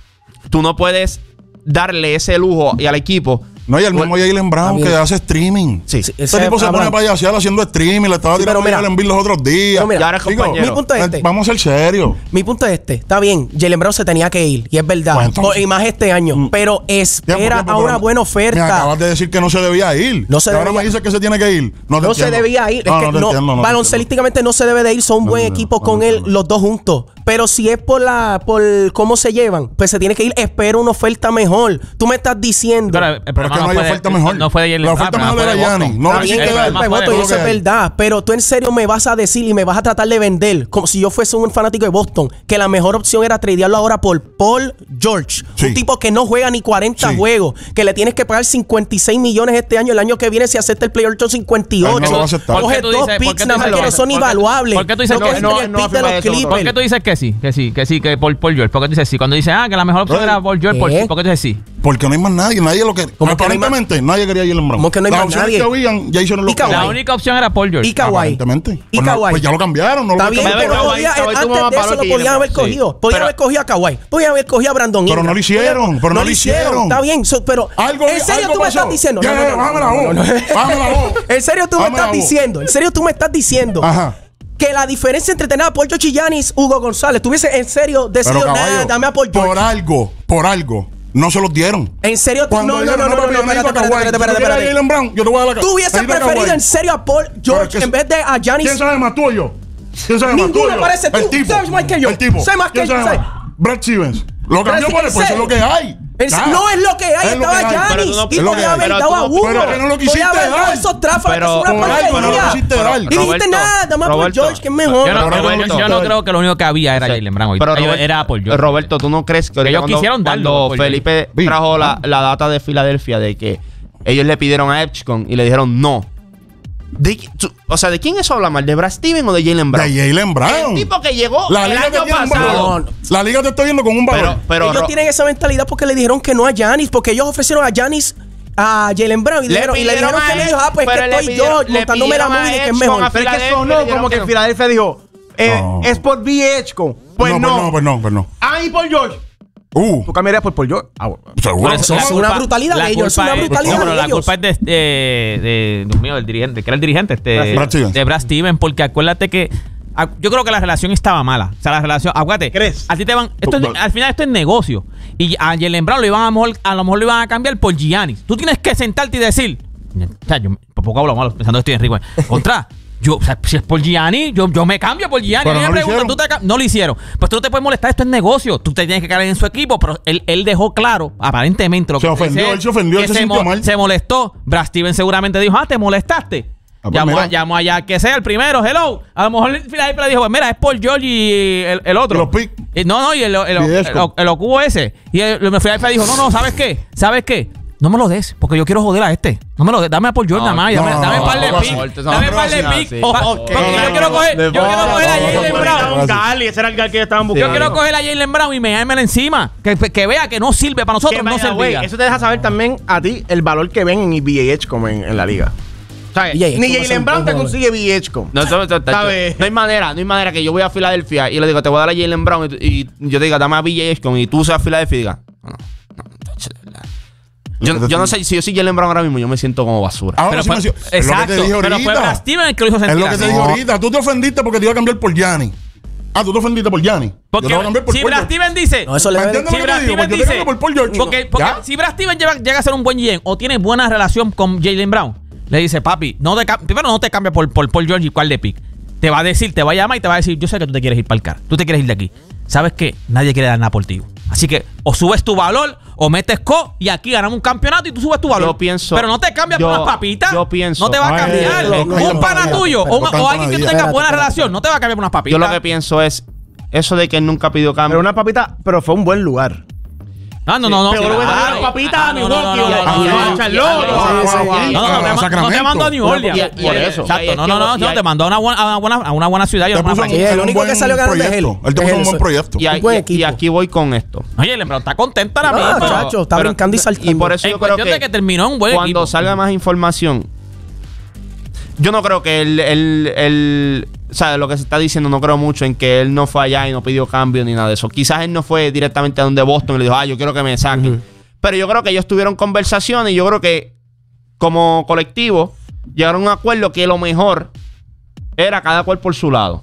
S1: tú no puedes darle ese lujo y al equipo.
S3: No, y el mismo Jaylen Brown que hace streaming.
S1: Sí.
S3: sí ese tipo se pone a payasear haciendo streaming. Le estaba sí, tirando a Jalen los otros días.
S2: Mira,
S1: ya eres compañero.
S2: Mi punto es este.
S3: Vamos a ser serios.
S2: Mi punto es este. Está bien, Jaylen Brown se tenía que ir. Y es verdad. Pues entonces, y más este año. Mm. Pero espera tiempo, tiempo, a una buena oferta.
S3: Me acabas de decir que no se debía ir.
S2: No se
S3: debía. Ahora me dices que se tiene que ir. No,
S2: no se debía ir. Es no, que no, no, no baloncelísticamente no se debe de ir. Son un buen no, equipo no, con no, él, no. los dos juntos. Pero si es por la por cómo se llevan, pues se tiene que ir. Espera una oferta mejor. Tú me estás diciendo.
S3: Pero, el pero es que no hay oferta mejor.
S6: No fue de Jaylen.
S3: La oferta mejor era Giannis. No,
S2: bien, que el voto, y eso es verdad. Pero tú en serio me vas a decir y me vas a tratar de vender, como si yo fuese un fanático de Boston, que la mejor opción era tradearlo ahora por Paul George. Sí. Un tipo que no juega ni cuarenta sí. juegos, que le tienes que pagar cincuenta y seis millones este año. El año que viene, si acepta el player option cincuenta y ocho. No Coge dos picks nada más que no son invaluables.
S6: ¿Por qué tú dices que no? ¿Por qué tú dices que sí? Que sí, que sí, que por Paul George. ¿Por qué tú dices sí? Cuando dices, ah, que la mejor opción era Paul George, ¿por qué tú dices sí?
S3: Porque no hay más nadie. Nadie lo que. Aparentemente, nadie quería a Jaylen Brown.
S2: ¿Cómo que no hay más nadie?
S3: Que habían, ya hicieron los
S6: la única opción era Paul George.
S2: Y Kawhi.
S3: Aparentemente.
S2: Y
S3: pues,
S2: Kawhi.
S3: No, pues ya lo cambiaron. No
S2: Está
S3: lo
S2: bien,
S3: cambiaron.
S2: pero podía, antes de eso lo podían haber cogido. Sí. Podían haber cogido a Kawhi. Podían haber cogido a Brandon Ingram.
S3: Pero no lo hicieron. Pero no lo hicieron.
S2: Está bien, so, pero
S3: algo,
S2: ¿en serio
S3: algo
S2: tú me
S3: pasó?
S2: estás diciendo?
S3: Ya, no, no, bájame la voz. Bájame la voz.
S2: ¿En serio tú me estás diciendo? ¿En serio tú me estás diciendo?
S3: Ajá.
S2: Que la diferencia entre tener a Paul George y Giannis, Hugo González, tuviese en serio decidido, nada, dame a Paul George.
S3: Por algo, por algo. No se los dieron.
S2: ¿En serio? No, no, no, no, no, no, espérate, espérate, espérate, espérate.
S3: Yo te voy a dar la
S2: ¿Tú hubieses preferido en serio a Paul George en vez de a Giannis?
S3: ¿Quién sabe más, tú o yo? ¿Quién sabe más, tú o yo?
S2: Ninguno parece tú.
S3: El tipo.
S2: ¿Sabes más que yo?
S3: El tipo.
S2: ¿Sabes más que yo?
S3: Brad Stevens. Lo cambió por eso, es lo que hay.
S2: No es lo que hay, estaba Giannis. Y podía haber dado a Hugo.
S3: Pero que no lo quisiste dar.
S2: Esos tráfagos, es una porquería. Y dijiste nada, dame a Paul George, que es mejor.
S6: Yo no creo que lo único que había era Jaylen Brown. Era Paul George.
S1: Roberto, ¿tú no crees que
S6: ellos quisieron darlo?
S1: Cuando Felipe trajo la data de Filadelfia de que ellos le pidieron a Epchcon y le dijeron no. De, o sea, ¿de quién eso habla mal? ¿De Brad Stevens o de Jaylen Brown?
S3: De Jaylen Brown.
S1: El tipo que llegó
S3: la
S1: el
S3: liga
S1: año pasado.
S3: La liga te está viendo con un valor.
S1: Pero, pero,
S2: ellos tienen esa mentalidad porque le dijeron que no a Giannis, porque ellos ofrecieron a Giannis a Jaylen Brown y le, dijeron, y le dijeron que ellos, ah, pues que estoy yo montándome la movie de que es mejor.
S5: Pero es que sonó como que Filadelfia dijo, eh, no. es por B H. Pues no,
S3: no. Pues no, pues no.
S5: Ah, y por George.
S3: Uh.
S5: ¿Tú cambiarías por Paul George? Ah, bueno.
S3: Seguro.
S2: Eso es una brutalidad de ellos. Es una brutalidad de ellos.
S6: La culpa es de, de, de, Dios mío, del dirigente, que era el dirigente, este,
S3: Brad Stevens.
S6: de Brad Stevens, porque acuérdate que yo creo que la relación estaba mala. O sea, la relación, acuérdate.
S5: ¿Crees?
S6: A ti te van, esto es, al final esto es negocio. Y a Jaylen Brown lo iban a, lo mejor, a lo mejor lo iban a cambiar por Giannis. Tú tienes que sentarte y decir, o sea, yo por poco hablo malo pensando que estoy en rico. Contra. Yo, o sea, si es por Giannis, yo, yo me cambio por Giannis.
S3: No,
S6: me
S3: lo
S6: preguntan, ¿tú te no lo hicieron. Pues tú no te puedes molestar, esto es negocio. Tú te tienes que quedar en su equipo. Pero él, él dejó claro, aparentemente, lo
S3: se
S6: que
S3: ofendió,
S6: dice,
S3: él se ofendió, él se,
S6: se
S3: sintió mal.
S6: Se molestó. Brad Stevens seguramente dijo, ah, ¿te molestaste? Ah, pues llamó, llamó allá que sea el primero, hello. A lo mejor Filadelfia le dijo, pues mira, es Paul George y el, el otro.
S3: Y los pick.
S6: Y, no, no, y el, el, el, el, el ocubo ese. Y el, el Filadelfia dijo, no, no, ¿sabes qué? ¿Sabes qué? No me lo des, porque yo quiero joder a este. No me lo des, dame a Paul George nada más. Dame, dame par de pick. Dame par de pick. Porque yo quiero coger, yo quiero coger a Jaylen Brown.
S5: Ese era el gal que estaban buscando.
S6: Yo quiero coger a Jaylen Brown y me dármela encima. Que, que vea que no sirve para nosotros, no servía.
S5: Eso te deja saber también a ti el valor que ven en B H como en, en la liga. ¿Sabes? Ni Jaylen Brown te consigue B H com.
S1: No, no, no, no hay manera, no hay manera que yo voy a Filadelfia y le digo, te voy a dar a Jaylen Brown y, y yo te diga, dame a B H com y tú seas a Filadelfia y diga, no, no, Yo, yo no sé, si yo soy Jaylen Brown ahora mismo, yo me siento como basura.
S3: Ahora
S6: pero
S3: sí
S6: fue,
S3: me, es
S6: exacto,
S3: lo que te dije ahorita.
S6: Pero fue Brad Stevens el que lo hizo sentir.
S3: Es lo que te dije ahorita. Tú te ofendiste porque te iba a cambiar por Giannis. Ah, tú te ofendiste por Giannis.
S6: Porque
S3: yo te voy a cambiar por
S6: si Brad Stevens dice.
S2: No, eso le
S3: ¿Me entiendes
S6: si
S3: lo que
S6: Brad
S3: te digo?
S6: Stevens
S3: Porque yo te
S6: dice.
S3: cambio por Paul George.
S6: Porque, porque si Brad Stevens llega, llega a ser un buen G M o tiene buena relación con Jaylen Brown, le dice, papi, no te, primero no te cambies por, por Paul George y cuál de pick. Te va a decir, te va a llamar y te va a decir, yo sé que tú te quieres ir para el car. Tú te quieres ir de aquí. ¿Sabes qué? Nadie quiere dar nada por ti. Así que o subes tu valor o metes co y aquí ganamos un campeonato y tú subes tu valor.
S1: Yo pienso.
S6: Pero no te cambias
S1: yo,
S6: por unas papitas.
S1: Yo pienso.
S6: No te va a cambiar.
S3: Ay, no, no,
S6: un
S3: no,
S6: pana
S3: no,
S6: tuyo
S3: no,
S6: o,
S3: no,
S6: o alguien que tú tengas buena relación. No te va a cambiar por unas papitas.
S1: Yo lo que pienso es. eso de que él nunca pidió cambio.
S5: Pero una papita, pero fue un buen lugar.
S6: No, no, no, no.
S5: Pero
S6: sí,
S5: hubiera
S6: claro.
S5: dado papita a
S6: no, no, no,
S5: Milwaukee,
S6: no, no,
S5: a
S6: no, no,
S5: Charlotte.
S6: No, no, no, te, no te mandó a New Orleans.
S1: Y- y-
S6: Por
S1: y-
S6: eso.
S1: y-
S6: Exacto.
S1: y-
S6: No, no, no,
S1: y-
S6: no, te mandó a una buena, a una buena, a una buena ciudad y a
S3: Te
S6: una
S3: puso en-
S6: franquicia.
S2: Sí, el
S3: en un
S2: único
S3: buen
S2: que salió ganando es él.
S3: proyecto. Él te
S2: Es
S3: puso un
S2: el-
S3: buen proyecto.
S1: Y,
S2: Un
S1: ahí-
S2: buen
S1: y-
S2: equipo.
S1: y aquí voy con esto.
S6: Oye, LeBron está contento ahora
S2: No,
S6: mismo.
S2: chacho, está
S1: Pero-
S2: brincando y saltando.
S1: Y por eso
S6: En
S1: yo creo
S6: cuestión
S1: que,
S6: de que terminó un buen
S1: cuando
S6: equipo.
S1: salga más información, yo no creo que él, él, él, o sea, lo que se está diciendo, no creo mucho en que él no fue allá y no pidió cambio ni nada de eso. Quizás él no fue directamente a donde Boston y le dijo, ah, yo quiero que me saquen.
S2: Ujú.
S1: Pero yo creo que ellos tuvieron conversaciones y yo creo que como colectivo llegaron a un acuerdo que lo mejor era cada cual por su lado.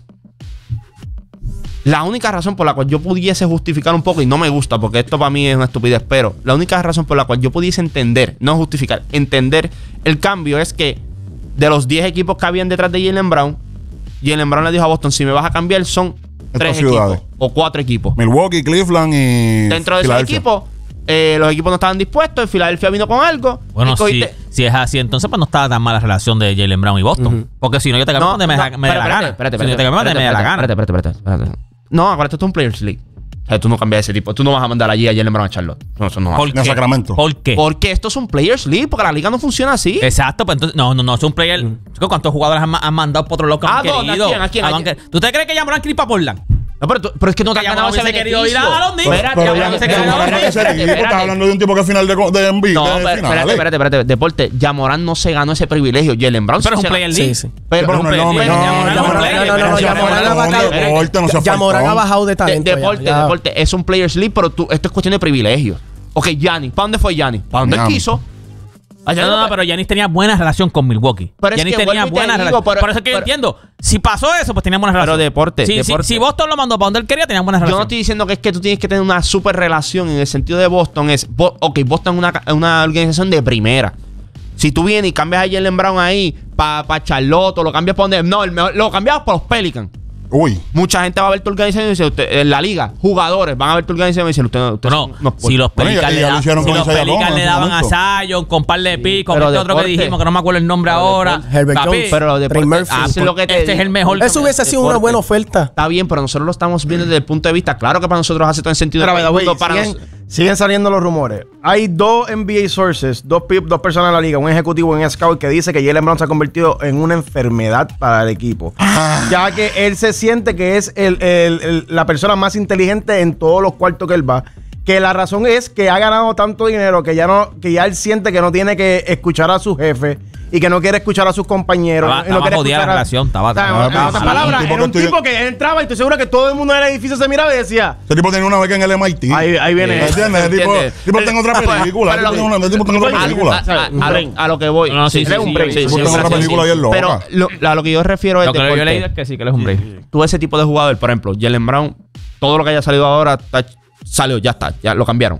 S1: La única razón por la cual yo pudiese justificar un poco, y no me gusta porque esto para mí es una estupidez, pero la única razón por la cual yo pudiese entender, no justificar, entender el cambio es que de los diez equipos que habían detrás de Jaylen Brown, Jaylen Brown le dijo a Boston, si me vas a cambiar son tres
S3: ciudades.
S1: equipos o cuatro equipos.
S3: Milwaukee, Cleveland y
S1: Dentro de esos
S3: Filadelfia.
S1: equipos, eh, los equipos no estaban dispuestos, Filadelfia vino con algo.
S6: Bueno,
S1: y
S6: si,
S1: cogiste-
S6: si es así, entonces pues no estaba tan mala la relación de Jaylen Brown y Boston.
S2: Ujú.
S6: Porque si no, yo te cambio donde me,
S1: no,
S6: me dé la
S1: espérate,
S6: gana.
S1: espérate,
S6: Si no, yo te
S1: espérate,
S6: cambio donde me dé la
S1: espérate,
S6: gana.
S1: espérate, espérate, espérate, espérate. No, ahora esto es un Players League. O sea, tú no cambias ese tipo. Tú no vas a mandar allí a Jaylen Brown a Charlotte. No, eso no va a
S6: ¿Por
S3: Ni a
S6: qué?
S3: Sacramento.
S6: ¿Por qué?
S1: Porque esto es un Players League, porque la liga no funciona así.
S6: Exacto, pues entonces, no, no, no, es un player. Chico, ¿cuántos jugadores han, ma- han mandado por otro lado que
S1: ¿A
S6: han
S1: dónde?
S6: querido?
S1: ¿A quién? ¿A quién?
S6: ¿A
S1: ¿A
S6: dónde?
S1: quién?
S6: ¿Tú te crees que Jamoran quiere ir para Portland?
S1: No, pero, tú- pero es que no te has
S6: Que
S1: ganado ese
S6: Jamoran hubiese querido ir
S1: beneficio.
S6: a los Knicks.
S1: Espérate,
S6: Pero
S3: Pero
S6: ya
S3: ya
S6: no
S3: no
S6: se
S3: se
S6: queda
S3: queda
S6: ahora,
S3: ese
S1: espérate,
S3: equipo. Estás
S1: espérate.
S3: hablando de un tipo que final de, de N B A.
S1: No,
S3: de
S1: pero espérate,
S3: finales.
S1: espérate, espérate. Deporte, Jamoran no se ganó ese privilegio. Jaylen Brown
S6: Pero es
S1: sí
S6: un
S1: se
S6: player
S1: ganó.
S6: league.
S2: Sí, sí.
S1: Pero,
S3: Pero no,
S1: pero-
S3: no,
S1: pero-
S3: no,
S6: Jamoran es un
S2: Jamoran-
S6: player,
S2: no, no,
S6: pero
S2: no,
S6: Jamoran
S2: Jamoran
S6: es
S2: ha
S6: un
S2: bajado.
S6: player.
S3: Deporte, no se
S2: Jamoran ha bajado de
S1: de-
S2: talento. ya,
S1: deporte,
S2: ya.
S1: deporte, es un Players League, pero tú, esto es cuestión de privilegios. Ok, Giannis, ¿para dónde fue Giannis? ¿Para dónde él
S3: Miami.
S1: quiso? Allá
S6: No, no, no,
S1: fue-
S6: pero Giannis tenía buena relación con Milwaukee.
S1: Pero es
S6: Giannis
S1: que
S6: tenía
S1: vuelvo y te
S6: buena
S1: digo,
S6: relación.
S1: pero-
S6: Por eso es que yo
S1: pero-
S6: entiendo. Si pasó eso, pues tenía buena relación.
S1: Pero deporte,
S6: Si, si-
S1: deporte.
S6: si Boston lo mandó para donde él quería, tenía buena
S1: Yo
S6: relación.
S1: no estoy diciendo que es que tú tienes que tener una super relación en el sentido de Boston. Es, Bo- ok, Boston es una, ca- una organización de primera. Si tú vienes y cambias a Jaylen Brown ahí para pa Charlotte, o lo cambias para donde. No, el mejor- lo cambias para los Pelicans.
S3: Uy.
S1: Mucha gente va a ver tu organización y dice, usted, en la liga, jugadores van a ver tu organización y dicen, usted, usted
S6: No,
S1: son unos
S6: si los
S3: Bueno, y-
S6: Pelicans
S3: y
S6: le,
S3: ya lo
S6: da-
S3: hicieron
S6: si
S3: con
S6: los
S3: Isaiah
S6: Pelicans
S3: Thomas
S6: le
S3: en su
S6: daban a
S3: momento.
S6: Zion con par de picos, con
S1: pero
S6: este otro que
S1: deporte.
S6: dijimos, que no me acuerdo el nombre
S1: Pero
S6: ahora.
S2: deporte. Herbert
S6: Papi,
S2: Jones.
S1: Pero de
S2: Trey Murphy.
S1: ah, lo que te
S6: este es el mejor.
S2: Eso hubiese sido una
S1: deporte.
S2: buena oferta.
S1: Está bien, pero nosotros lo estamos viendo desde el punto de vista. Claro que para nosotros hace todo el sentido.
S5: Pero,
S1: del
S5: by the way,
S1: mundo, para
S5: siguen,
S1: nos-
S5: siguen saliendo los rumores. Hay dos N B A sources, dos, pip- dos personas en la liga, un ejecutivo y un scout que dice que Jaylen Brown se ha convertido en una enfermedad para el equipo. Ya que él se siente que es el- el- el- la persona más inteligente en todos los cuartos que él va. Que la razón es que ha ganado tanto dinero que ya no, que ya él siente que no tiene que escuchar a su jefe y que no quiere escuchar a sus compañeros.
S6: Estaba-
S5: y no
S6: estaba
S5: quiere
S6: jodida
S5: escuchar
S6: la
S5: a-
S6: relación, estaba-
S5: O sea,
S6: estaba-
S5: en otras
S3: estaba-
S5: palabras,
S3: un tipo
S5: era un
S3: que estoy-
S5: tipo que él entraba y estoy seguro que todo el mundo en el edificio se miraba y decía,
S3: Ese tipo tenía una beca en el M I T.
S5: ahí, ahí viene.
S3: ¿Me entiendes? El tipo,
S1: ¿Entiendes?
S3: el tipo tengo otra
S1: Ah, pues,
S3: película.
S1: pero
S3: El tipo
S1: lo-
S3: tengo una- el tipo tengo otra
S1: a,
S3: película.
S1: a- a lo, a lo que voy.
S6: No, no, sí, sí,
S1: Eres
S6: sí,
S1: un break.
S6: sí, sí,
S3: Tipo tengo
S6: sí,
S3: otra
S6: sí,
S3: película
S6: sí.
S3: bien loca.
S1: Pero lo, a lo que yo refiero es
S6: Lo que yo
S1: deporte.
S6: he leído es que sí, que él es un break.
S1: Tú ese tipo de jugador, por ejemplo, Jaylen Brown, todo lo que haya salido ahora está- salió, ya está, ya lo cambiaron.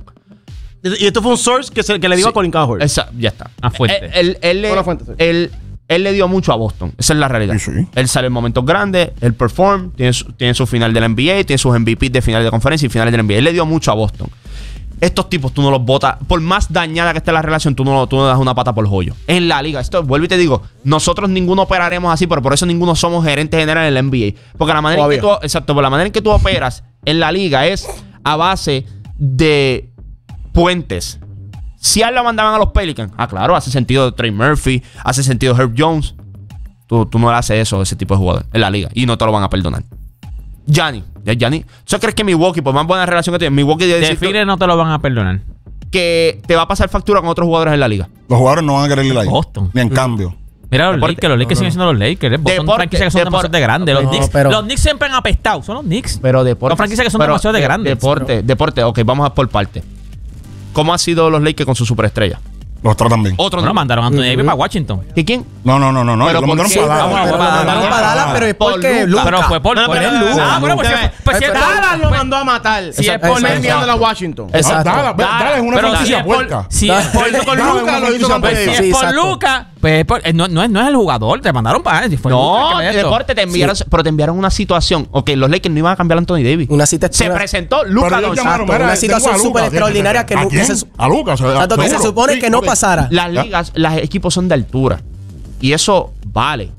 S5: Y esto fue un source que, se, que le digo
S1: Sí.
S5: a Colin Cowherd.
S1: Esa- ya está.
S6: Una fuente.
S1: Él, él, él le-
S5: Una fuente, sí.
S1: él- él le dio mucho a Boston. Esa es la realidad.
S3: Sí, sí.
S1: Él sale en momentos grandes, él perform, tiene su, tiene su final del N B A, tiene sus M V P de finales de conferencia y finales del N B A. Él le dio mucho a Boston. Estos tipos tú no los botas. Por más dañada que esté la relación, tú no, tú no das una pata por joyo. En la liga, esto vuelvo y te digo, nosotros ninguno operaremos así, pero por eso ninguno somos gerentes generales en el N B A. Porque la manera en que tú, exacto, por la manera en que tú operas en la liga es a base de puentes. Si a él lo mandaban a los Pelicans, ah, claro, hace sentido Trey Murphy, hace sentido Herb Jones. Tú, tú no le haces eso a ese tipo de jugador en la liga y no te lo van a perdonar. Gianni, ya Gianni. ¿Tú crees que Milwaukee, por más buena relación que tiene, Milwaukee debe decir
S6: Define no te lo van a perdonar.
S1: que te va a pasar factura con otros jugadores en la liga?
S3: Los jugadores no van a querer ir ahí.
S6: Boston.
S3: Ni en cambio.
S6: Mira los
S1: Deporte.
S6: Lakers, los Lakers siguen siendo los Lakers. Boston son
S1: Deporte,
S6: franquicias que son
S1: deporte.
S6: demasiado de grandes. Los,
S2: No,
S6: Knicks,
S2: pero-
S6: los Knicks siempre han apestado. Son los Knicks.
S1: Pero deporte.
S6: Son franquicias que son
S1: pero,
S6: demasiado de
S1: de-
S6: grandes.
S1: Deporte, deporte. Ok, vamos a por parte. ¿Cómo han sido los Lakers con su superestrella?
S3: Los tratan bien.
S1: Otro
S6: Bueno,
S1: no.
S6: mandaron a Anthony Davis para Washington.
S1: ¿Y quién?
S3: No, no, no, no. no.
S1: Pero
S3: Lo
S1: ¿por
S3: mandaron
S1: qué?
S3: para
S6: Vamos,
S3: Dallas.
S6: vamos,
S2: Pero lo mandaron
S6: vamos,
S2: para
S6: vamos,
S2: Dallas, pero es
S1: por
S2: porque
S1: Luka.
S2: Luka.
S6: Pero fue por,
S5: No,
S6: por
S5: pero-
S6: el
S5: pero-
S6: Ah, bueno, pues,
S5: Luka.
S6: si- pues si es por-
S5: Dallas lo mandó a matar.
S6: Si es
S2: Exacto,
S6: por
S2: exacto.
S5: enviándolo a Washington.
S3: No,
S2: Exacto.
S3: Dallas, ve- Dallas es una
S6: Pero si
S3: franquicia
S6: es por-
S3: puerca.
S6: si es por-
S5: Lo hizo con
S3: Dallas es
S5: Luka,
S3: una
S5: lo hizo con
S3: franquicia
S6: Pues si
S5: Davis.
S6: es por
S2: exacto.
S6: Luca, pues es por- eh, no, no, es, no es el jugador, te mandaron para él. Fue
S1: No,
S6: Luka que ve esto.
S1: deporte te enviaron, pero te enviaron una situación. Ok, los Lakers no iban a cambiar a Anthony Davis.
S2: Una cita
S1: Se
S2: extra-
S1: presentó Luka
S3: Pero ellos
S1: Doncic.
S3: llamaron,
S2: Exacto,
S3: mira,
S2: una situación
S3: tengo a
S2: súper
S3: Luka.
S2: extraordinaria que
S3: ¿A
S2: no- que
S3: quién?
S2: se-
S3: A Lucas.
S2: Exacto, que se
S3: seguro.
S2: supone
S3: Sí,
S2: que no
S3: ok.
S2: pasara.
S1: Las ligas, los equipos son de altura. Y eso vale.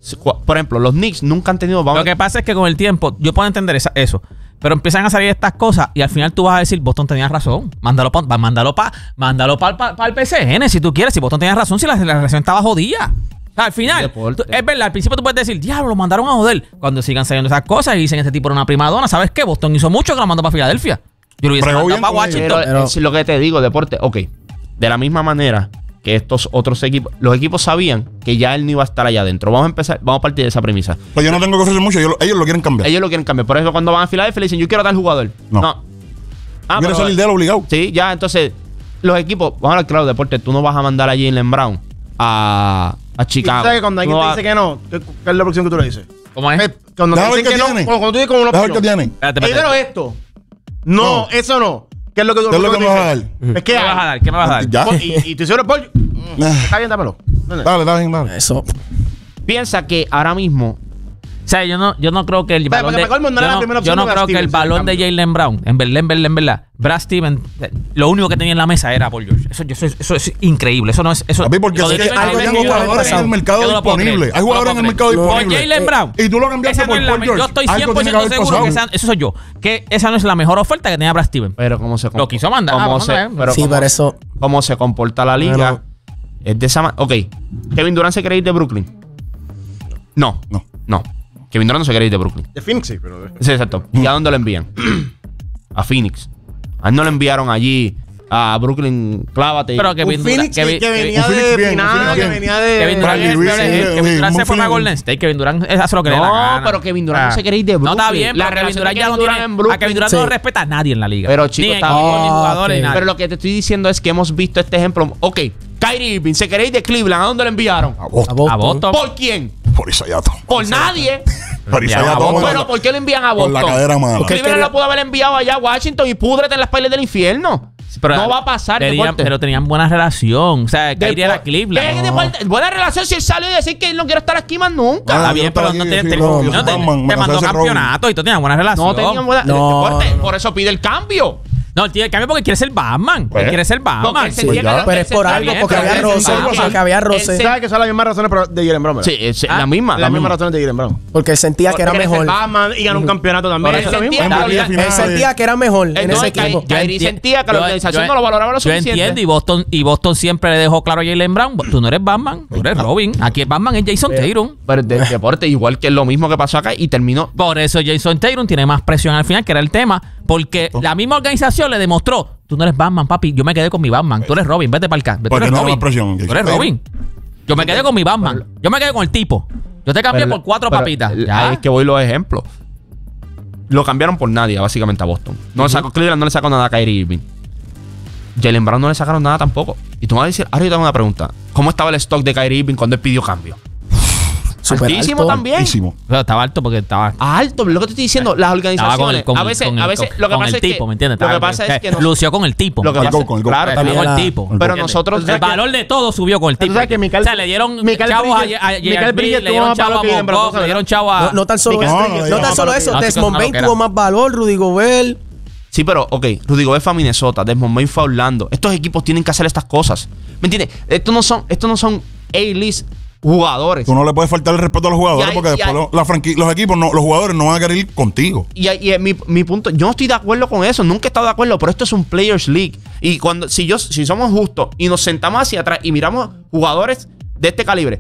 S1: Por ejemplo, los Knicks nunca han tenido...
S6: Lo que pasa es que con el tiempo, yo puedo entender esa, eso, pero empiezan a salir estas cosas y al final tú vas a decir, Boston tenía razón. Mándalo para mándalo pa, mándalo pa, pa, pa el P C N si tú quieres. Si Boston tenía razón, si la, la relación estaba jodida. O sea, al final, tú, es verdad, al principio tú puedes decir, diablo, lo mandaron a joder. Cuando sigan saliendo esas cosas y dicen, este tipo era una primadona, ¿sabes qué? Boston hizo mucho que lo mandó para Filadelfia. Yo lo hubiese
S3: Pero
S6: mandado para Washington.
S1: Pero, pero es lo que te digo, deporte. Ok, de la misma manera que estos otros equipos, los equipos sabían que ya él no iba a estar allá adentro. Vamos a empezar, vamos a partir de esa premisa.
S3: Pues yo no tengo que ofrecer mucho, ellos lo, ellos lo quieren cambiar.
S1: Ellos lo quieren cambiar. Por eso cuando van a Filadelfia le dicen, yo quiero a tal jugador.
S3: No.
S1: no. Ah,
S3: Quiere
S1: pero-
S3: salir de él obligado.
S1: Sí, ya, entonces, los equipos, vamos a hablar claro, deporte, tú no vas a mandar a Jaylen Brown a, a
S5: Y tú
S1: Chicago.
S5: sabes que cuando alguien
S1: No
S5: te
S1: va-
S5: dice que no, ¿qué, qué es la opción que tú le dices?
S6: ¿Cómo es?
S5: Eh, Cuando te
S3: Déjame ver
S5: dicen
S3: qué
S5: que no,
S3: tiene.
S5: cuando cuando tú dices como una
S3: Déjame ver
S5: opción.
S3: qué tiene.
S6: Espérate,
S5: Primero
S6: espérate.
S5: esto. No,
S3: No.
S5: eso no. ¿Qué es lo que tú
S3: ¿Qué es lo que me
S5: dices?
S3: vas a dar?
S5: Es que
S6: ¿Qué me vas a dar? ¿Qué me vas a dar?
S3: Ya.
S5: Y, y te hicieron pollo. Está bien, dámelo.
S3: Dale, dale, dale.
S2: Eso.
S1: Piensa que ahora mismo,
S6: O sea, yo no, yo no creo que el
S5: sea,
S6: balón
S5: porque
S6: de,
S5: para colmo no
S6: yo
S5: era la
S6: no,
S5: primera
S6: yo
S5: opción
S6: no
S5: de
S6: creo
S5: Brad
S6: que el
S5: Stevens,
S6: balón de
S5: en
S6: Jaylen Brown, en verdad, en verdad, en verdad, Brad Stevens, eh, lo único que tenía en la mesa era Paul George. Eso, eso, es- eso es increíble. Eso no es. Eso,
S3: A mí porque
S6: lo
S3: sí
S6: de
S3: que
S6: Jaylen
S3: hay
S6: Brown,
S3: hay
S6: yo no lo
S3: jugadores
S6: puedo
S3: en el
S6: creer.
S3: mercado
S6: Yo no lo puedo
S3: disponible.
S6: creer.
S3: Hay
S6: Yo no lo
S3: jugadores en el
S6: puedo
S3: mercado
S6: creer. Con
S3: disponible.
S6: Jaylen Brown.
S3: Y tú lo cambiaste
S6: Esa no
S3: por
S6: es la
S3: Paul
S6: me-
S3: George.
S6: Yo estoy
S3: Algo
S6: cien por
S3: tiene que
S6: ciento
S3: haber
S6: seguro que
S3: pasado.
S6: esa, eso soy yo. Que esa no es la mejor oferta que tenía Brad Stevens.
S1: pero cómo se
S6: Lo quiso mandar.
S1: cómo
S6: Ah,
S1: se,
S6: vamos a ver.
S1: pero
S2: Sí,
S1: cómo,
S2: pero eso.
S1: cómo se comporta la liga.
S2: Bueno.
S1: Es de esa ma- Ok, Kevin Durant se quiere ir de Brooklyn. No,
S3: No.
S1: no. Kevin Durant no se quiere ir de Brooklyn.
S5: De Phoenix, sí, pero.
S1: Sí, exacto. ¿Y a dónde lo envían? A Phoenix. A él no lo enviaron allí a Brooklyn, clávate.
S6: Pero
S5: Un
S6: Kevin Durant.
S5: Phoenix que,
S6: Kevin-
S5: que
S6: Kevin-
S5: venía
S3: un Phoenix
S5: de
S3: bien, un
S5: final,
S3: Phoenix
S5: que
S3: bien.
S5: venía de.
S6: Kevin Durant,
S3: Bradley Beal,
S6: Kevin
S3: eh,
S6: Kevin
S3: eh,
S6: Durant se
S3: un
S6: fue para
S3: feeling.
S6: Golden State. Kevin Durant hace lo que le da la
S1: No,
S6: gana.
S1: pero Kevin Durant no
S6: Ah.
S1: se quiere ir de
S6: No
S1: Brooklyn.
S6: está bien,
S1: La
S6: pero Kevin
S1: relación
S6: Durant
S1: de
S6: ya no
S1: Kevin Durant
S6: tiene.
S1: en Brooklyn.
S6: A Kevin Durant no
S2: Sí.
S6: lo respeta a nadie en la liga.
S1: Pero, chico,
S6: ni
S1: está
S6: equipo,
S1: bien.
S6: ni jugadores,
S2: Ok.
S6: ni nada.
S1: Pero lo que te estoy diciendo es que hemos visto este ejemplo. Ok, Kyrie Irving se quería ir de Cleveland. ¿A dónde lo enviaron?
S3: A vos.
S2: A Boston.
S6: A Boston.
S1: ¿Por quién?
S3: Por Isayato.
S1: Por nadie.
S3: Por Isayato.
S6: a Boston.
S1: Pero ¿por qué lo envían a
S3: Con
S1: Boston?
S3: la cadera mala.
S2: Porque-
S1: Cleveland lo pudo haber enviado allá a Washington y púdrete en las pailes del infierno.
S6: Pero
S1: no va a pasar,
S6: tenían-
S1: deporte.
S6: pero tenían buena relación. O sea, Kyrie era
S1: Depo-
S6: Cleveland.
S1: ¿Qué deporte? Buena relación si él salió y decir que él no quiere estar aquí más nunca.
S3: Ah,
S6: Está
S3: yo
S6: bien,
S3: estaba
S6: pero no
S3: aquí,
S6: te,
S3: sí,
S6: te-
S3: no,
S6: no
S3: yo
S6: te-
S3: Batman, me
S6: te mandó
S3: cansé de ese
S6: campeonato y tú tenías buena relación.
S1: No tenían buena
S2: No,
S1: deporte.
S2: no.
S1: Por eso pide el cambio.
S6: No, él tiene el cambio porque quiere ser Batman.
S3: Pues.
S6: Él quiere ser
S1: Porque
S6: Batman.
S1: él
S6: Sí.
S1: sentía
S3: Pues ya.
S1: que-
S2: Pero
S1: él
S2: es por
S1: sentía
S2: algo,
S1: que-
S2: porque
S1: pero
S2: había
S1: él
S2: roce,
S1: sentía-
S2: porque había
S1: él
S2: roce.
S1: se-
S5: ¿Sabes que son las mismas razones pero de Jaylen Brown? ¿verdad?
S1: Sí, es
S6: Ah,
S1: la misma.
S5: Las
S1: La
S5: mismas
S1: misma.
S5: razones de Jaylen Brown.
S2: Porque él sentía que era
S1: Porque
S2: mejor.
S5: Batman y ganó un campeonato también.
S1: Por
S5: Eso
S1: eso
S5: es lo mismo.
S1: sentía-
S3: En Brooklyn,
S1: Yo-
S3: final
S2: Él
S3: de-
S2: sentía que era mejor en
S1: Entonces,
S2: ese equipo.
S1: Kyrie- Kyrie
S6: enti-
S1: sentía que la
S6: yo-
S1: organización
S6: yo-
S1: no lo valoraba lo
S6: Yo
S1: suficiente.
S6: entiendo y Boston, y Boston siempre le dejó claro a Jaylen Brown, tú no eres Batman, tú eres Robin. Aquí el Batman es Jason Tatum.
S1: Pero de deporte, igual que lo mismo que pasó acá y terminó.
S6: Por eso Jason Tatum tiene más presión al final, que era el tema, porque la misma organización le demostró, tú no eres Batman, papi, yo me quedé con mi Batman, tú eres Robin, vete para el acá. Tú
S3: Porque
S6: eres
S3: no da
S6: Robin.
S3: más presión,
S6: Tú
S3: Jason
S6: eres
S3: Tatum.
S6: Robin. Yo me quedé con mi Batman. Yo me quedé con el tipo. Yo te cambié
S1: Pero-
S6: por cuatro
S1: pero-
S6: papitas.
S1: Ahí
S6: Ya.
S1: es que voy los ejemplos. Lo cambiaron por nadie, básicamente, a Boston. No le sacó Cleveland, no le sacó nada a Kyrie Irving. Jaylen Brown no le sacaron nada tampoco. Y tú me vas a decir, ahora yo tengo una pregunta. ¿Cómo estaba el stock de Kyrie Irving cuando él pidió cambio?
S2: Súper
S1: Altísimo
S2: alto.
S1: también.
S3: Altísimo.
S6: Pero estaba alto porque estaba...
S1: Alto, lo que te estoy diciendo, las
S6: Estaba
S1: organizaciones.
S6: con el, con,
S1: a veces,
S6: con
S1: a
S6: el-
S1: veces
S6: con-
S1: lo que
S6: con
S1: pasa
S6: el
S1: es que.
S6: tipo, ¿me entiendes?
S1: Lo que
S6: Estaba-
S1: pasa es que.
S6: lució con el tipo.
S1: Lo que
S3: Con el
S1: pasa,
S3: go, con el go.
S1: claro,
S6: Estaba
S1: también
S6: con
S2: la-
S6: el tipo.
S1: Pero
S6: ¿entiendes?
S1: nosotros.
S6: El valor de todo subió con el
S5: Tú
S6: tipo.
S5: sabes que Michael-
S6: o sea, le dieron
S5: Michael
S6: chavos a,
S5: Bridges-
S6: a, a
S5: Michael
S6: J R B,
S5: Bridges
S6: le
S5: tuvo
S6: dieron
S5: más
S6: chavos a
S5: valor que Jaylen Brown,
S6: Mongoff, le
S5: ¿sabes?
S6: dieron chavos a...
S2: No, no tan solo
S5: Michael
S2: eso.
S3: Bridges
S2: No
S3: tuvo
S2: tan
S3: más
S2: solo
S3: valor
S2: eso.
S6: que- no,
S2: Desmond
S6: no,
S2: Bain
S6: que era.
S2: tuvo más valor. Rudy Gobert.
S1: Sí, pero, ok, Rudy Gobert fue a Minnesota, Desmond Bain fue a Orlando. Estos equipos tienen que hacer estas cosas. ¿Me entiendes? Estos no son, estos no son A-list jugadores.
S3: Tú no le puedes faltar el respeto a los jugadores
S1: Y hay-
S3: porque
S1: y
S3: después
S1: hay-
S3: los, la franqui- los equipos, no, los jugadores no van a querer ir contigo.
S1: Y, y, y mi, mi punto, yo no estoy de acuerdo con eso, nunca he estado de acuerdo, pero esto es un Players League. Y cuando, si yo, si somos justos y nos sentamos hacia atrás y miramos jugadores de este calibre,